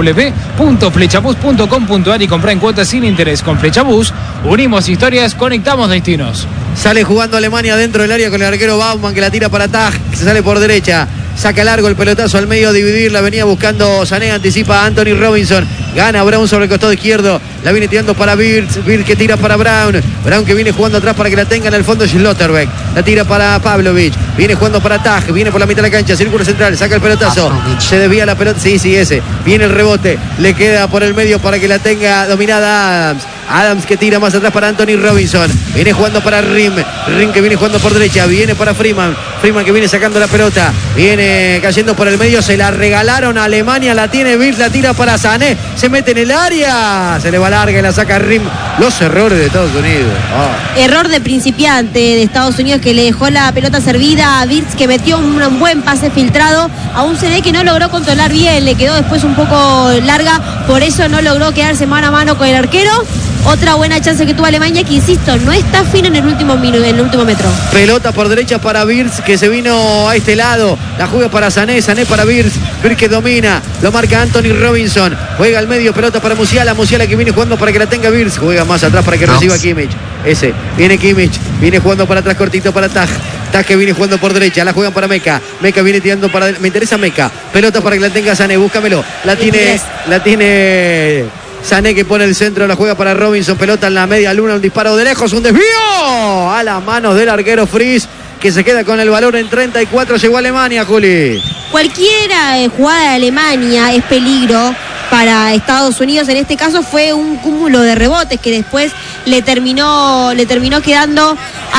www.flechabús.com.ar y comprá en cuotas sin interés. Con Flechabús unimos historias, conectamos destinos. Sale jugando Alemania dentro del área con el arquero Baumann que la tira para Taj, que se sale por derecha. Saca largo el pelotazo al medio a dividir, la venía buscando Sané, anticipa a Anthony Robinson, gana Brown sobre el costado izquierdo, la viene tirando para Birz que tira para Brown que viene jugando atrás para que la tenga en el fondo Schlotterbeck, la tira para Pavlovic, viene jugando para Taj, viene por la mitad de la cancha, círculo central, saca el pelotazo, se desvía la pelota, sí, ese, viene el rebote, le queda por el medio para que la tenga dominada Adams que tira más atrás para Anthony Robinson, viene jugando para Rim que viene jugando por derecha, viene para Freeman que viene sacando la pelota, viene cayendo por el medio, se la regalaron a Alemania, la tiene Birz, la tira para Sané, se mete en el área, se le va larga y la saca Rim. Los errores de Estados Unidos. Error de principiante de Estados Unidos que le dejó la pelota servida a Birz, que metió un buen pase filtrado a un CD que no logró controlar bien, le quedó después un poco larga, por eso no logró quedarse mano a mano con el arquero. Otra buena chance que tuvo Alemania, que insisto, no está fino en el último metro. Pelota por derecha para Birz, que se vino a este lado. La juega para Sané, Sané para Birz. Birz que domina, lo marca Anthony Robinson. Juega al medio, pelota para Musiala. Musiala que viene jugando para que la tenga Birz. Juega más atrás para que reciba Kimmich. Ese, viene Kimmich, viene jugando para atrás cortito para Taj. Taj que viene jugando por derecha, la juegan para Meca. Meca viene tirando para... Me interesa Meca. Pelota para que la tenga Sané, búscamelo. La tiene... Sané que pone el centro, la juega para Robinson, pelota en la media luna, un disparo de lejos, un desvío a las manos del arquero Fries, que se queda con el balón en 34, llegó a Alemania, Juli. Cualquier jugada de Alemania es peligro para Estados Unidos, en este caso fue un cúmulo de rebotes que después le terminó quedando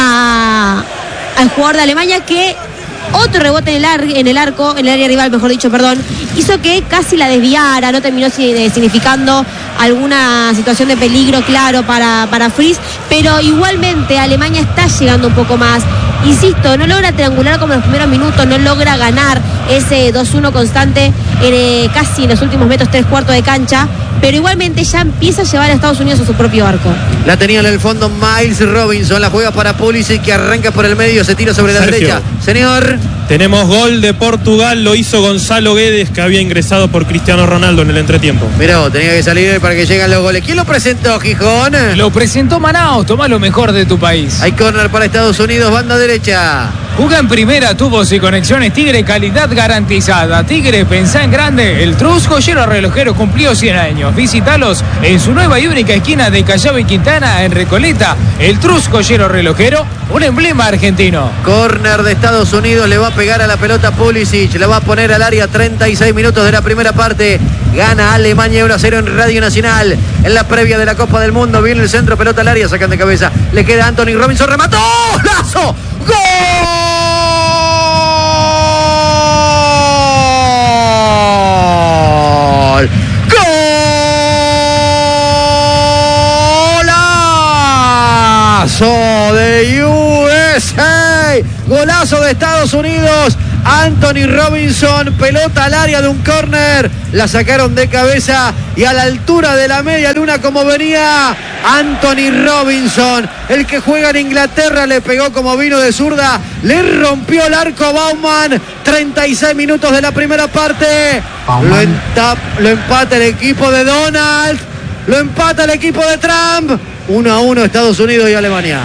al jugador de Alemania, que otro rebote en el arco, en el área rival, mejor dicho, perdón, hizo que casi la desviara, no terminó significando alguna situación de peligro, claro, para Fries, pero igualmente Alemania está llegando un poco más. Insisto, no logra triangular como en los primeros minutos, no logra ganar ese 2-1 constante casi en los últimos metros, 3/4 de cancha, pero igualmente ya empieza a llevar a Estados Unidos a su propio arco. La tenía en el fondo Miles Robinson, la juega para Pulisic que arranca por el medio, se tira sobre la derecha. Señor. Tenemos gol de Portugal, lo hizo Gonzalo Guedes, que había ingresado por Cristiano Ronaldo en el entretiempo. Mirá, tenía que salir para que lleguen los goles. ¿Quién lo presentó, Gijón? Lo presentó Manaos, toma lo mejor de tu país. Hay córner para Estados Unidos, banda derecha. Juega en primera, tubos y conexiones Tigre, calidad garantizada. Tigre, pensá en grande. El Trus Joyero Relojero cumplió 100 años. Visítalos en su nueva y única esquina de Callao y Quintana, en Recoleta. El Trus Joyero Relojero, un emblema argentino. Córner de Estados Unidos, le va a pegar a la pelota Pulisic, la va a poner al área, 36 minutos de la primera parte. Gana Alemania 1-0 en Radio Nacional. En la previa de la Copa del Mundo, viene el centro, pelota al área, sacan de cabeza. Le queda Anthony Robinson, remató. ¡Lazo! ¡Gol! ¡Gol! Golazo de USA. Golazo de Estados Unidos. Anthony Robinson, pelota al área de un córner, la sacaron de cabeza y a la altura de la media luna como venía Anthony Robinson, el que juega en Inglaterra, le pegó como vino de zurda, le rompió el arco a Baumann. 36 minutos de la primera parte, lo empata el equipo de Donald, lo empata el equipo de Trump. 1-1 Estados Unidos y Alemania.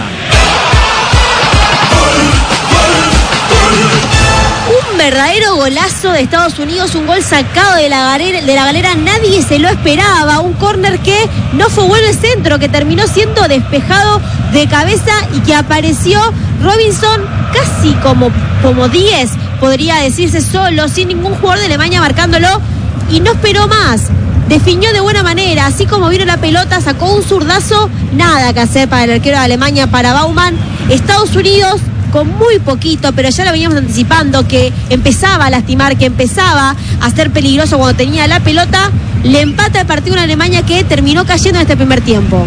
Un verdadero golazo de Estados Unidos, un gol sacado de la galera, nadie se lo esperaba, un córner que no fue bueno el centro, que terminó siendo despejado de cabeza y que apareció Robinson casi como 10, podría decirse, solo, sin ningún jugador de Alemania marcándolo, y no esperó más. Definió de buena manera, así como vino la pelota, sacó un zurdazo, nada que hacer para el arquero de Alemania, para Baumann. Estados Unidos con muy poquito, pero ya lo veníamos anticipando, que empezaba a lastimar, que empezaba a ser peligroso cuando tenía la pelota. Le empata el partido en Alemania, que terminó cayendo en este primer tiempo.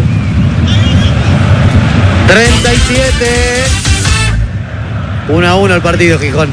37. 1-1 el partido, Gijón.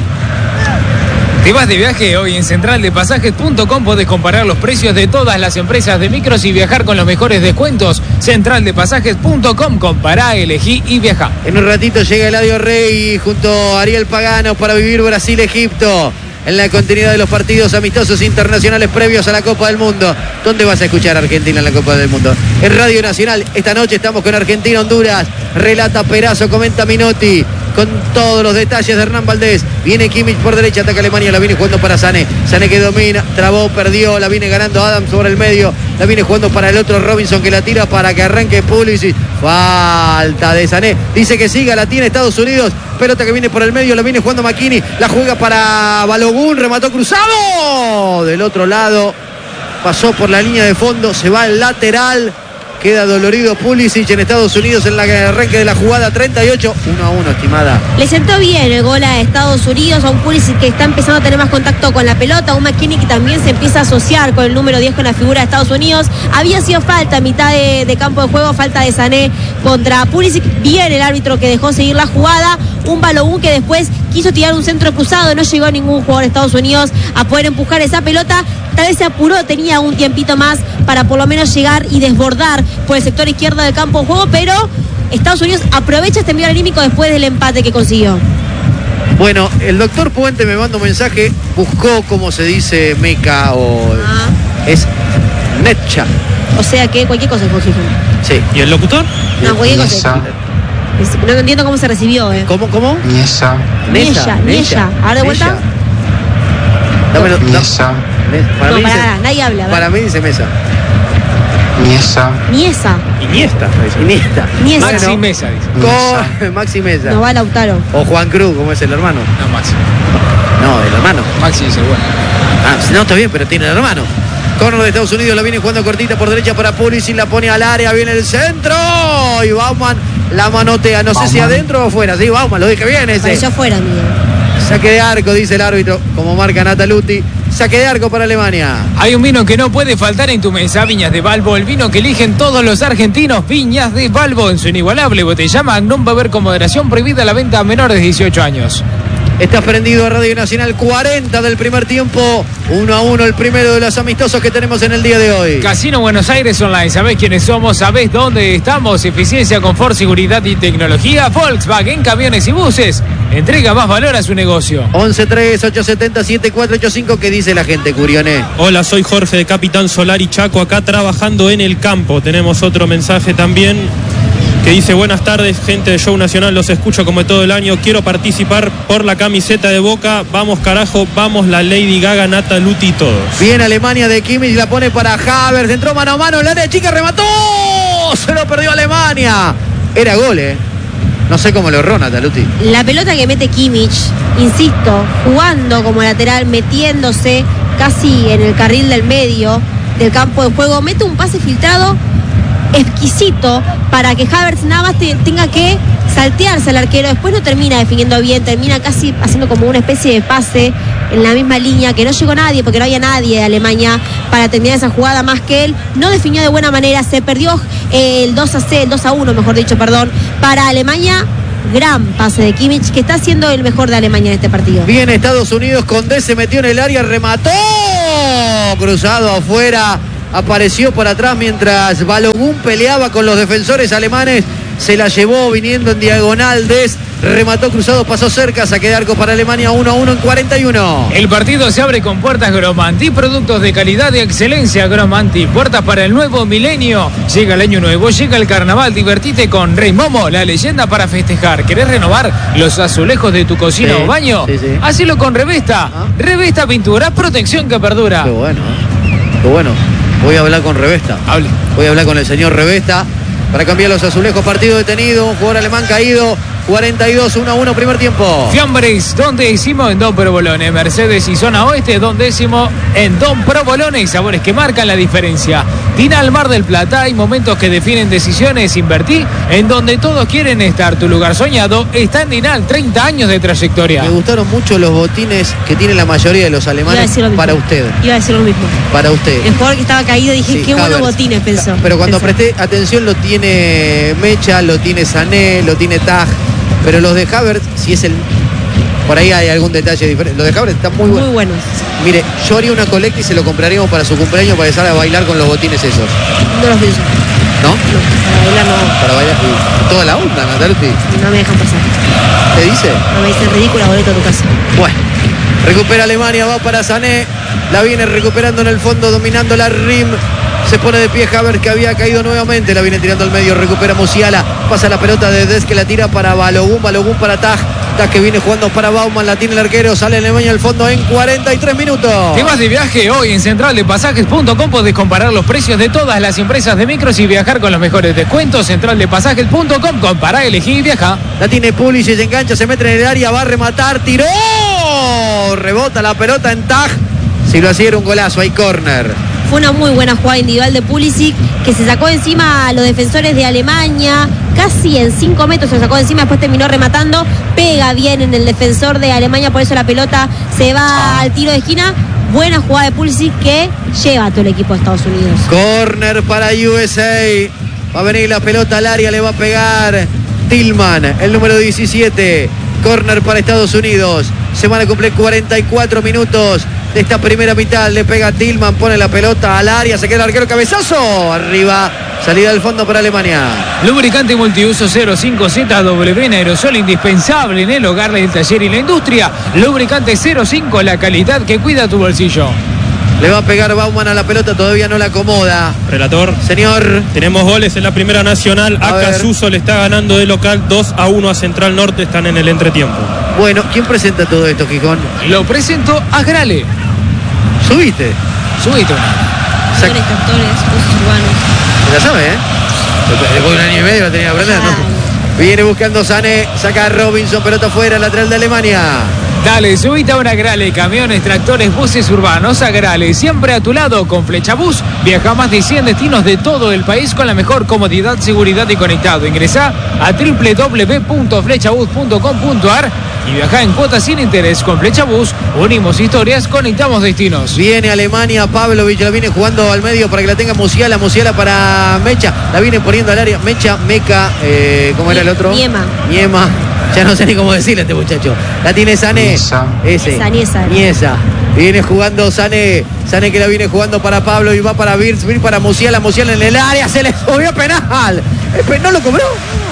Te vas de viaje hoy en centraldepasajes.com. Podés comparar los precios de todas las empresas de micros y viajar con los mejores descuentos. Centraldepasajes.com. Compará, elegí y viajá. En un ratito llega Eladio Rey junto a Ariel Pagano para vivir Brasil-Egipto en la continuidad de los partidos amistosos internacionales previos a la Copa del Mundo. ¿Dónde vas a escuchar a Argentina en la Copa del Mundo? En Radio Nacional. Esta noche estamos con Argentina-Honduras. Relata Perazo, comenta Minotti, con todos los detalles de Hernán Valdés. Viene Kimmich por derecha, ataca Alemania, la viene jugando para Sané. Sané que domina, trabó, perdió, la viene ganando Adams sobre el medio. La viene jugando para el otro Robinson, que la tira para que arranque Pulisic. Falta de Sané. Dice que siga, la tiene Estados Unidos. Pelota que viene por el medio, la viene jugando McKinney. La juega para Balogun, remató cruzado. Del otro lado, pasó por la línea de fondo, se va al lateral. Queda dolorido Pulisic en Estados Unidos en el arranque de la jugada. 38, 1-1, estimada. Le sentó bien el gol a Estados Unidos, a un Pulisic que está empezando a tener más contacto con la pelota, a un McKinney que también se empieza a asociar con el número 10, con la figura de Estados Unidos. Había sido falta a mitad de campo de juego, falta de Sané contra Pulisic. Bien el árbitro que dejó seguir la jugada. Un Balogun que después quiso tirar un centro cruzado, no llegó ningún jugador de Estados Unidos a poder empujar esa pelota. Tal vez se apuró, tenía un tiempito más para por lo menos llegar y desbordar por el sector izquierdo del campo de juego, pero Estados Unidos aprovecha este envío anímico después del empate que consiguió. Bueno, el doctor Puente me manda un mensaje, buscó cómo se dice meca o es netcha. O sea que cualquier cosa es posible. Sí. ¿Y el locutor? No, cualquier cosa. No entiendo cómo se recibió, ¿Cómo? Niesa. Niesa. Ahora de vuelta. Dámelo. Niesa. No, para nadie habla. Para mí dice mesa. Niesa. Iniesta. Maxi Mesa, dice. Con Maxi Mesa. No va Lautaro. O Juan Cruz, como es el hermano. No, Maxi. No, el hermano. Maxi dice bueno. No, está bien, pero tiene el hermano. Corner de Estados Unidos, la viene jugando cortita por derecha para Pulisic, la pone al área, viene el centro y Baumann la manotea, no sé si adentro o afuera. Sí, Baumann, lo dije bien ese. Pareció afuera, Miguel. Saque de arco, dice el árbitro, como marca Nataluti. Saque de arco para Alemania. Hay un vino que no puede faltar en tu mesa, Viñas de Balbo, el vino que eligen todos los argentinos. Viñas de Balbo, en su inigualable botella Magnum, beber con moderación, prohibida la venta a menores de 18 años. Está prendido a Radio Nacional, 40 del primer tiempo, 1-1 el primero de los amistosos que tenemos en el día de hoy. Casino Buenos Aires Online, ¿sabés quiénes somos? ¿Sabés dónde estamos? Eficiencia, confort, seguridad y tecnología. Volkswagen, camiones y buses. Entrega más valor a su negocio. 11-3-870-7485, ¿qué dice la gente, Curioné? Hola, soy Jorge de Capitán Solar y Chaco, acá trabajando en el campo. Tenemos otro mensaje también que dice: buenas tardes, gente de Show Nacional, los escucho como todo el año, quiero participar por la camiseta de Boca, vamos carajo, vamos la Lady Gaga, Nataluti y todos. Bien Alemania de Kimmich, la pone para Havertz, entró mano a mano, el área chica, remató, se lo perdió Alemania. Era gol, no sé cómo lo erró Nataluti. La pelota que mete Kimmich, insisto, jugando como lateral, metiéndose casi en el carril del medio del campo de juego, mete un pase filtrado exquisito para que Havertz nada más tenga que saltearse al arquero. Después no termina definiendo bien, termina casi haciendo como una especie de pase en la misma línea, que no llegó nadie, porque no había nadie de Alemania para terminar esa jugada más que él. No definió de buena manera, se perdió el 2-1, mejor dicho, perdón, para Alemania. Gran pase de Kimmich, que está siendo el mejor de Alemania en este partido. Bien, Estados Unidos, Condé se metió en el área, remató, cruzado afuera, apareció por atrás mientras Balogun peleaba con los defensores alemanes, se la llevó viniendo en diagonal, remató cruzado, pasó cerca, saque de arco para Alemania, 1-1 en 41. El partido se abre con puertas Gromanti, productos de calidad y excelencia Gromanti, puertas para el nuevo milenio. Llega el año nuevo, llega el carnaval, divertite con Rey Momo, la leyenda para festejar. ¿Querés renovar los azulejos de tu cocina o baño? Sí. Hacelo con Revesta. Revesta Pintura, protección que perdura. Qué bueno. Voy a hablar con Revesta. Hable. Voy a hablar con el señor Revesta para cambiar los azulejos. Partido detenido, un jugador alemán caído. 42-1-1 primer tiempo. Fiambres, 2º en Don Provolone. Mercedes y Zona Oeste, 2º en Don Provolone. Sabores que marcan la diferencia. Dinal Mar del Plata, hay momentos que definen decisiones. Invertí en donde todos quieren estar. Tu lugar soñado está en Dinal, 30 años de trayectoria. Me gustaron mucho los botines que tienen la mayoría de los alemanes para usted. Iba a decir lo mismo. Para usted. El jugador que estaba caído, dije, Sí, qué buenos Havertz. botines, pensó. Pero cuando presté atención, lo tiene Mecha, lo tiene Sané, lo tiene Taj. Pero los de Havertz, si es el... Por ahí hay algún detalle diferente. Los de Havertz están muy buenos. Muy buenos. Mire, yo haría una colecta y se lo compraríamos para su cumpleaños para empezar a bailar con los botines esos. No los pienso. ¿No? No, para bailar no. Para bailar. Y toda la onda, Nataluti. No me dejan pasar. ¿Te dice? No me dicen ridícula, boleto a tu casa. Bueno. Recupera Alemania, va para Sané. La viene recuperando en el fondo, dominando la Rim. Se pone de pie Havertz, que había caído nuevamente. La viene tirando al medio, recupera Musiala. Pasa la pelota de Des, que la tira para Balogun. Balogun para Taj. Taj, que viene jugando para Baumann. La tiene el arquero. Sale Alemania al fondo en 43 minutos. ¿Te vas de viaje? Hoy en centraldepasajes.com podés comparar los precios de todas las empresas de micros y viajar con los mejores descuentos. Centraldepasajes.com, compará, elegí y viaja. La tiene Pulisic, se engancha, se mete en el área, va a rematar, tiró. Rebota la pelota en Taj. Si lo hacía era un golazo, hay córner. Fue una muy buena jugada individual de Pulisic, que se sacó encima a los defensores de Alemania, casi en 5 metros se sacó encima, después terminó rematando, pega bien en el defensor de Alemania, por eso la pelota se va al tiro de esquina. Buena jugada de Pulisic que lleva a todo el equipo de Estados Unidos. Corner para USA. Va a venir la pelota al área, le va a pegar Tillman, el número 17. Corner para Estados Unidos. Se van a cumplir 44 minutos de esta primera mitad. Le pega Tillman, pone la pelota al área, se queda el arquero, cabezazo. Arriba, salida del fondo para Alemania. Lubricante multiuso 05ZW en aerosol, indispensable en el hogar, el taller y la industria. Lubricante 05, la calidad que cuida tu bolsillo. Le va a pegar Baumann a la pelota, todavía no la acomoda. Relator. Señor. Tenemos goles en la Primera Nacional. Acasuso le está ganando de local 2-1 a Central Norte. Están en el entretiempo. Bueno, ¿quién presenta todo esto, Gijón? Lo presento a Grale. Subite. Subite. Millones de actores, cursos urbanos. La sabe, ¿eh? Después de un año y medio la tenía que aprender, ¿no? Viene buscando Sané, saca a Robinson, pelota afuera, lateral de Alemania. Dale, subite ahora a Grale, camiones, tractores, buses urbanos a Grale, siempre a tu lado con Flecha Bus. Viaja a más de 100 destinos de todo el país con la mejor comodidad, seguridad y conectado. Ingresá a www.flechabus.com.ar y viaja en cuotas sin interés con Flecha Bus. Unimos historias, conectamos destinos. Viene Alemania, Pavlovic la viene jugando al medio para que la tenga Musiala, Musiala para Mecha, la viene poniendo al área, Mecha, Meca, ¿cómo era el otro? Niema. Ya no sé ni cómo decirle a este muchacho. La tiene Sané. Niesa. Viene jugando Sané. Sané que la viene jugando para Pablo y va para Virz para Musiala. Musiala en el área. Se le subió penal. ¿No lo cobró?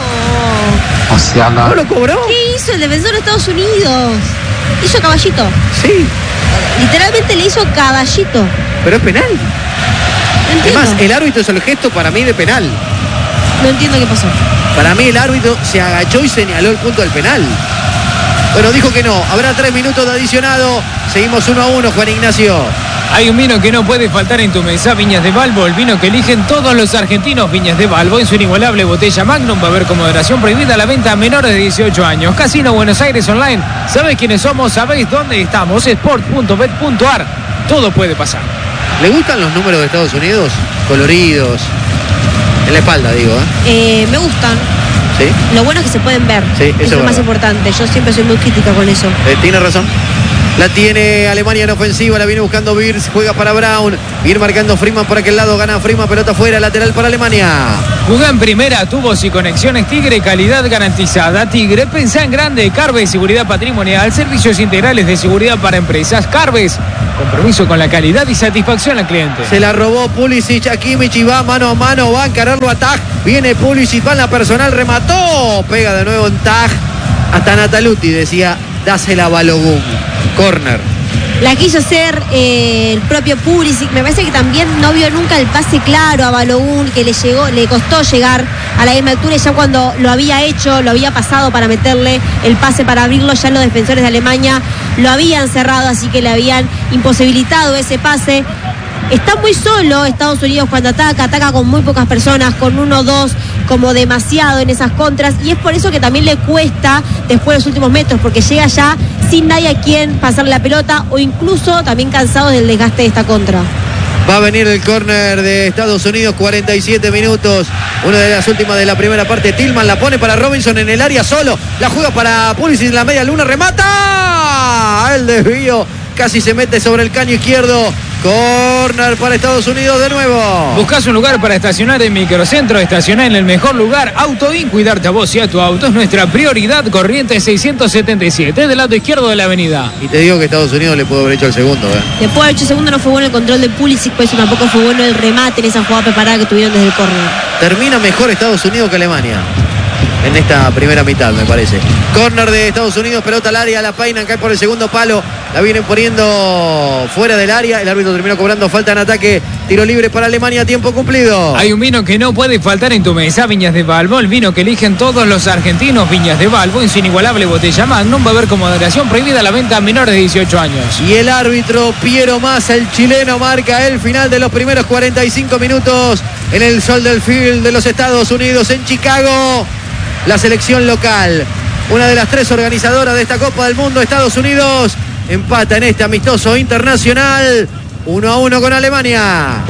Musiala. ¿No lo cobró? ¿Qué hizo el defensor de Estados Unidos? Hizo caballito. Sí. Literalmente le hizo caballito. Pero es penal. No entiendo. Además, el árbitro hizo el gesto para mí de penal. No entiendo qué pasó. Para mí el árbitro se agachó y señaló el punto del penal. Bueno, dijo que no. Habrá 3 minutos de adicionado. Seguimos 1-1, Juan Ignacio. Hay un vino que no puede faltar en tu mesa, Viñas de Balbo, el vino que eligen todos los argentinos. Viñas de Balbo, en su inigualable botella Magnum, va a haber con moderación prohibida la venta a menores de 18 años. Casino Buenos Aires Online, ¿sabés quiénes somos? ¿Sabéis dónde estamos? Sport.bet.ar, todo puede pasar. ¿Le gustan los números de Estados Unidos? Coloridos. En la espalda, digo, ¿eh? Me gustan. ¿Sí? Lo bueno es que se pueden ver. Sí, eso es lo es más verdad. importante. Yo siempre soy muy crítica con eso. Tiene razón. La tiene Alemania en ofensiva, la viene buscando Birz, juega para Brown. Viene marcando Freeman por aquel lado, gana Freeman, pelota fuera, lateral para Alemania. Jugó en primera, tubos y conexiones Tigre, calidad garantizada. Tigre, pensá en grande. Carves, seguridad patrimonial, servicios integrales de seguridad para empresas. Carves, compromiso con la calidad y satisfacción al cliente. Se la robó Pulisic a Kimmich y va mano a mano, va a encararlo a Tag. Viene Pulisic, va en la personal, remató. Pega de nuevo en Tag. Hasta Nataluti decía, dásela a Balogun. Corner. La quiso hacer el propio Pulisic. Me parece que también no vio nunca el pase claro a Balogun, que le costó llegar a la misma altura, y ya cuando lo había hecho, lo había pasado para meterle el pase para abrirlo, ya los defensores de Alemania lo habían cerrado, así que le habían imposibilitado ese pase. Está muy solo Estados Unidos cuando ataca con muy pocas personas, con 1-2, como demasiado en esas contras, y es por eso que también le cuesta después de los últimos metros, porque llega ya sin nadie a quien pasarle la pelota, o incluso también cansado del desgaste de esta contra. Va a venir el córner de Estados Unidos, 47 minutos. Una de las últimas de la primera parte. Tillman la pone para Robinson en el área solo. La juega para Pulisic en la media luna. ¡Remata! El desvío casi se mete sobre el caño izquierdo. Corner para Estados Unidos de nuevo. Buscás un lugar para estacionar en Microcentro, estacionar en el mejor lugar. Autoin, cuidarte a vos y a tu auto es nuestra prioridad. Corrientes 677, del lado izquierdo de la avenida. Y te digo que Estados Unidos le pudo haber hecho el segundo. Después de haber hecho el segundo, no fue bueno el control de Pulisic, pues tampoco fue bueno el remate en esa jugada preparada que tuvieron desde el córner. Termina mejor Estados Unidos que Alemania en esta primera mitad, me parece. Corner de Estados Unidos, pelota al área, la peinan, cae por el segundo palo, la vienen poniendo fuera del área, el árbitro terminó cobrando falta en ataque, tiro libre para Alemania, tiempo cumplido. Hay un vino que no puede faltar en tu mesa, Viñas de Balbo, el vino que eligen todos los argentinos. Viñas de Balbo, en su inigualable botella Magnum, va a haber con moderación, prohibida la venta a menores de 18 años. Y el árbitro Piero Massa, el chileno, marca el final de los primeros 45 minutos en el Soldier Field de los Estados Unidos, en Chicago. La selección local, una de las tres organizadoras de esta Copa del Mundo, Estados Unidos, empata en este amistoso internacional 1-1 con Alemania.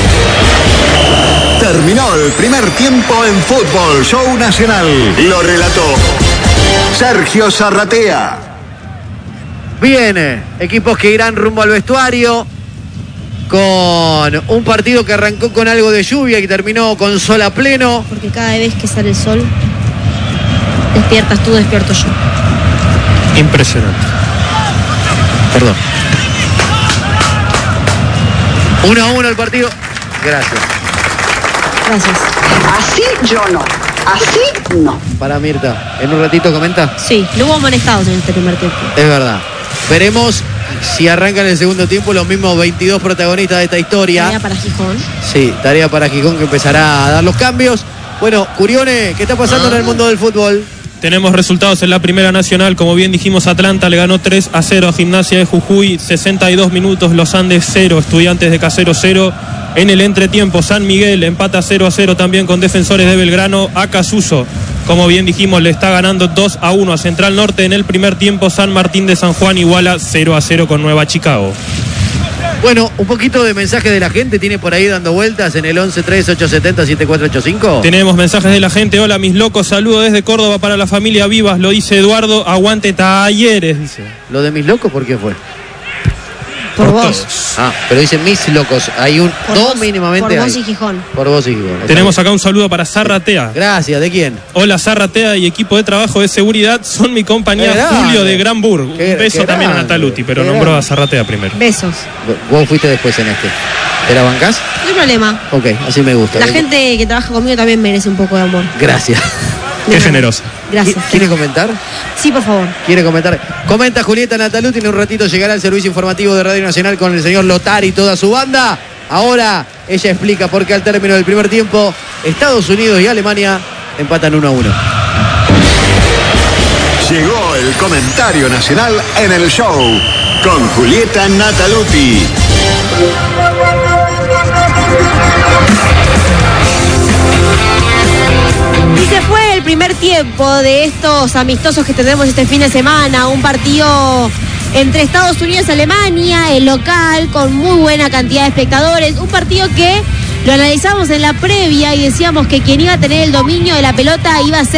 Terminó el primer tiempo en Fútbol Show Nacional. Lo relató Sergio Zarratea. Bien, equipos que irán rumbo al vestuario con un partido que arrancó con algo de lluvia y terminó con sol a pleno. Porque cada vez que sale el sol, despiertas tú, despierto yo. Impresionante. Perdón. 1-1 el partido. Gracias. Gracias. Así yo no. Así no. Para Mirta, en un ratito comenta. Sí, no hubo amonestados en este primer tiempo. Es verdad. Veremos si arrancan el segundo tiempo los mismos 22 protagonistas de esta historia. Tarea para Gijón. Sí, tarea para Gijón, que empezará a dar los cambios. Bueno, Curione, ¿qué está pasando en el mundo del fútbol? Tenemos resultados en la Primera Nacional. Como bien dijimos, Atlanta le ganó 3-0 a Gimnasia de Jujuy. 62 minutos, Los Andes 0, Estudiantes de Caseros 0. En el entretiempo, San Miguel empata 0-0 también con Defensores de Belgrano. Acasuso, como bien dijimos, le está ganando 2-1 a Central Norte. En el primer tiempo, San Martín de San Juan iguala 0-0 con Nueva Chicago. Bueno, un poquito de mensaje de la gente tiene por ahí dando vueltas en el 11-3-870-7485. Tenemos mensajes de la gente. Hola, mis locos, saludo desde Córdoba para la familia Vivas. Lo dice Eduardo, aguante Talleres, dice. ¿Lo de mis locos por qué fue? Por vos. Ah, pero dicen mis locos. Hay un Por dos vos, mínimamente. por vos hay. y Gijón. Por vos y Gijón. Tenemos acá un saludo para Zarratea. Gracias, ¿de quién? Hola, Zarratea y equipo de trabajo de seguridad son mi compañía. Qué Julio grande. de Granburg. Un Qué beso también a grande. Nataluti, pero Qué nombró grande. a Zarratea primero. Besos. Vos fuiste después en este. ¿Te la bancás? No hay problema. Ok, así me gusta. La gente que trabaja conmigo también merece un poco de amor. Gracias. Qué generosa. Gracias. ¿Quiere comentar? Sí, por favor. ¿Quiere comentar? Comenta Julieta Nataluti. En un ratito llegará el servicio informativo de Radio Nacional con el señor Lotari y toda su banda. Ahora ella explica por qué al término del primer tiempo Estados Unidos y Alemania empatan 1-1. Llegó el comentario nacional en el show con Julieta Nataluti. Y se fue el primer tiempo de estos amistosos que tendremos este fin de semana. Un partido entre Estados Unidos y Alemania, el local, con muy buena cantidad de espectadores. Un partido que lo analizamos en la previa y decíamos que quien iba a tener el dominio de la pelota iba a ser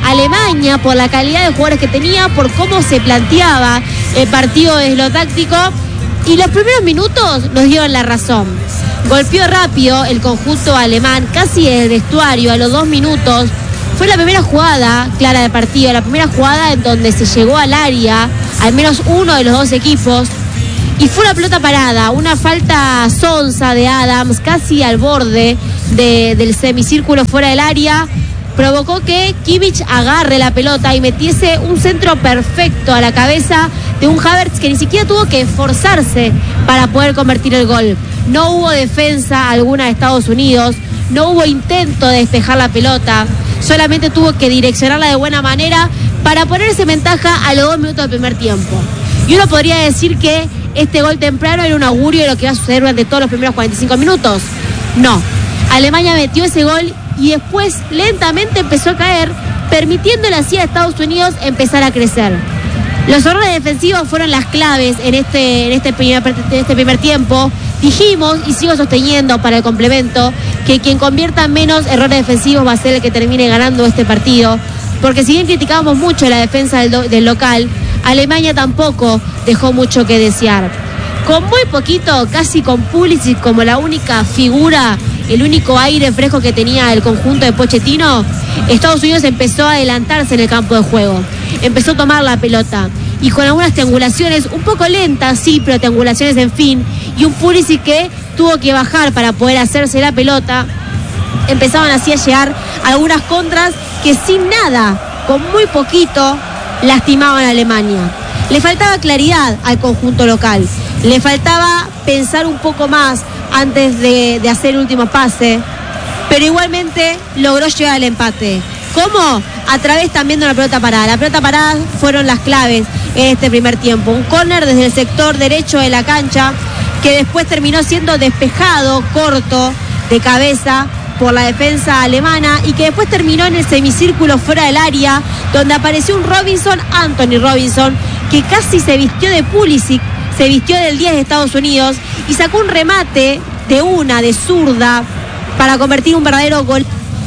Alemania por la calidad de jugadores que tenía, por cómo se planteaba el partido desde lo táctico, y los primeros minutos nos dieron la razón. Golpeó rápido el conjunto alemán, casi desde el vestuario, a los 2 minutos. Fue la primera jugada clara del partido, la primera jugada en donde se llegó al área, al menos uno de los dos equipos, y fue una pelota parada, una falta sonsa de Adams, casi al borde del semicírculo fuera del área, provocó que Kimmich agarre la pelota y metiese un centro perfecto a la cabeza de un Havertz que ni siquiera tuvo que esforzarse para poder convertir el gol. No hubo defensa alguna de Estados Unidos, no hubo intento de despejar la pelota, solamente tuvo que direccionarla de buena manera para ponerse en ventaja a los 2 minutos del primer tiempo. Y uno podría decir que este gol temprano era un augurio de lo que iba a suceder durante todos los primeros 45 minutos. No, Alemania metió ese gol y después lentamente empezó a caer, permitiéndole así a Estados Unidos empezar a crecer. Los errores defensivos fueron las claves en este primer tiempo. Dijimos, y sigo sosteniendo para el complemento, que quien convierta menos errores defensivos va a ser el que termine ganando este partido, porque si bien criticábamos mucho la defensa del local, Alemania tampoco dejó mucho que desear. Con muy poquito, casi con Pulisic como la única figura, el único aire fresco que tenía el conjunto de Pochettino, Estados Unidos empezó a adelantarse en el campo de juego, empezó a tomar la pelota, y con algunas triangulaciones un poco lentas, sí, pero triangulaciones en fin, y un Pulisic que tuvo que bajar para poder hacerse la pelota. Empezaban así a llegar algunas contras que sin nada, con muy poquito, lastimaban a Alemania. Le faltaba claridad al conjunto local, le faltaba pensar un poco más antes de hacer el último pase, pero igualmente logró llegar al empate. ¿Cómo? A través también de una pelota parada. La pelota parada fueron las claves en este primer tiempo. Un córner desde el sector derecho de la cancha que después terminó siendo despejado corto de cabeza por la defensa alemana y que después terminó en el semicírculo fuera del área, donde apareció un Anthony Robinson, que casi se vistió de Pulisic, se vistió del 10 de Estados Unidos y sacó un remate de zurda para convertir un verdadero gol.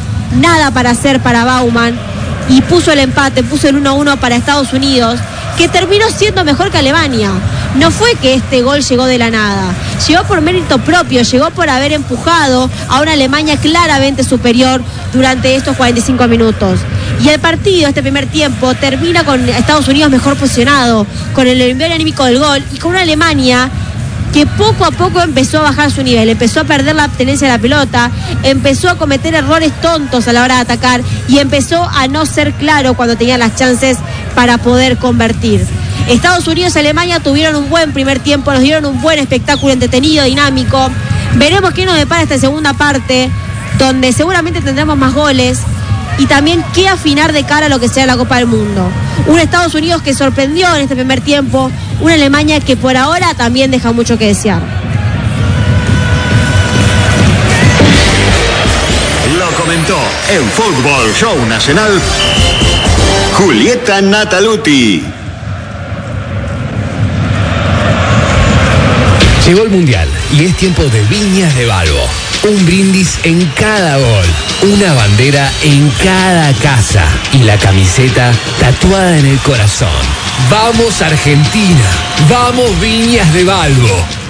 Nada para hacer para Baumann y puso el empate, puso el 1-1 para Estados Unidos, que terminó siendo mejor que Alemania. No fue que este gol llegó de la nada, llegó por mérito propio, llegó por haber empujado a una Alemania claramente superior durante estos 45 minutos. Y el partido, este primer tiempo, termina con Estados Unidos mejor posicionado, con el envío anímico del gol y con una Alemania que poco a poco empezó a bajar su nivel, empezó a perder la tenencia de la pelota, empezó a cometer errores tontos a la hora de atacar y empezó a no ser claro cuando tenía las chances para poder convertir. Estados Unidos y Alemania tuvieron un buen primer tiempo, nos dieron un buen espectáculo entretenido, dinámico. Veremos qué nos depara esta segunda parte, donde seguramente tendremos más goles y también qué afinar de cara a lo que sea la Copa del Mundo. Un Estados Unidos que sorprendió en este primer tiempo, una Alemania que por ahora también deja mucho que desear. Lo comentó en Fútbol Show Nacional Julieta Nataluti. Llegó el Mundial y es tiempo de Viñas de Balbo. Un brindis en cada gol, una bandera en cada casa y la camiseta tatuada en el corazón. ¡Vamos Argentina! ¡Vamos Viñas de Balbo!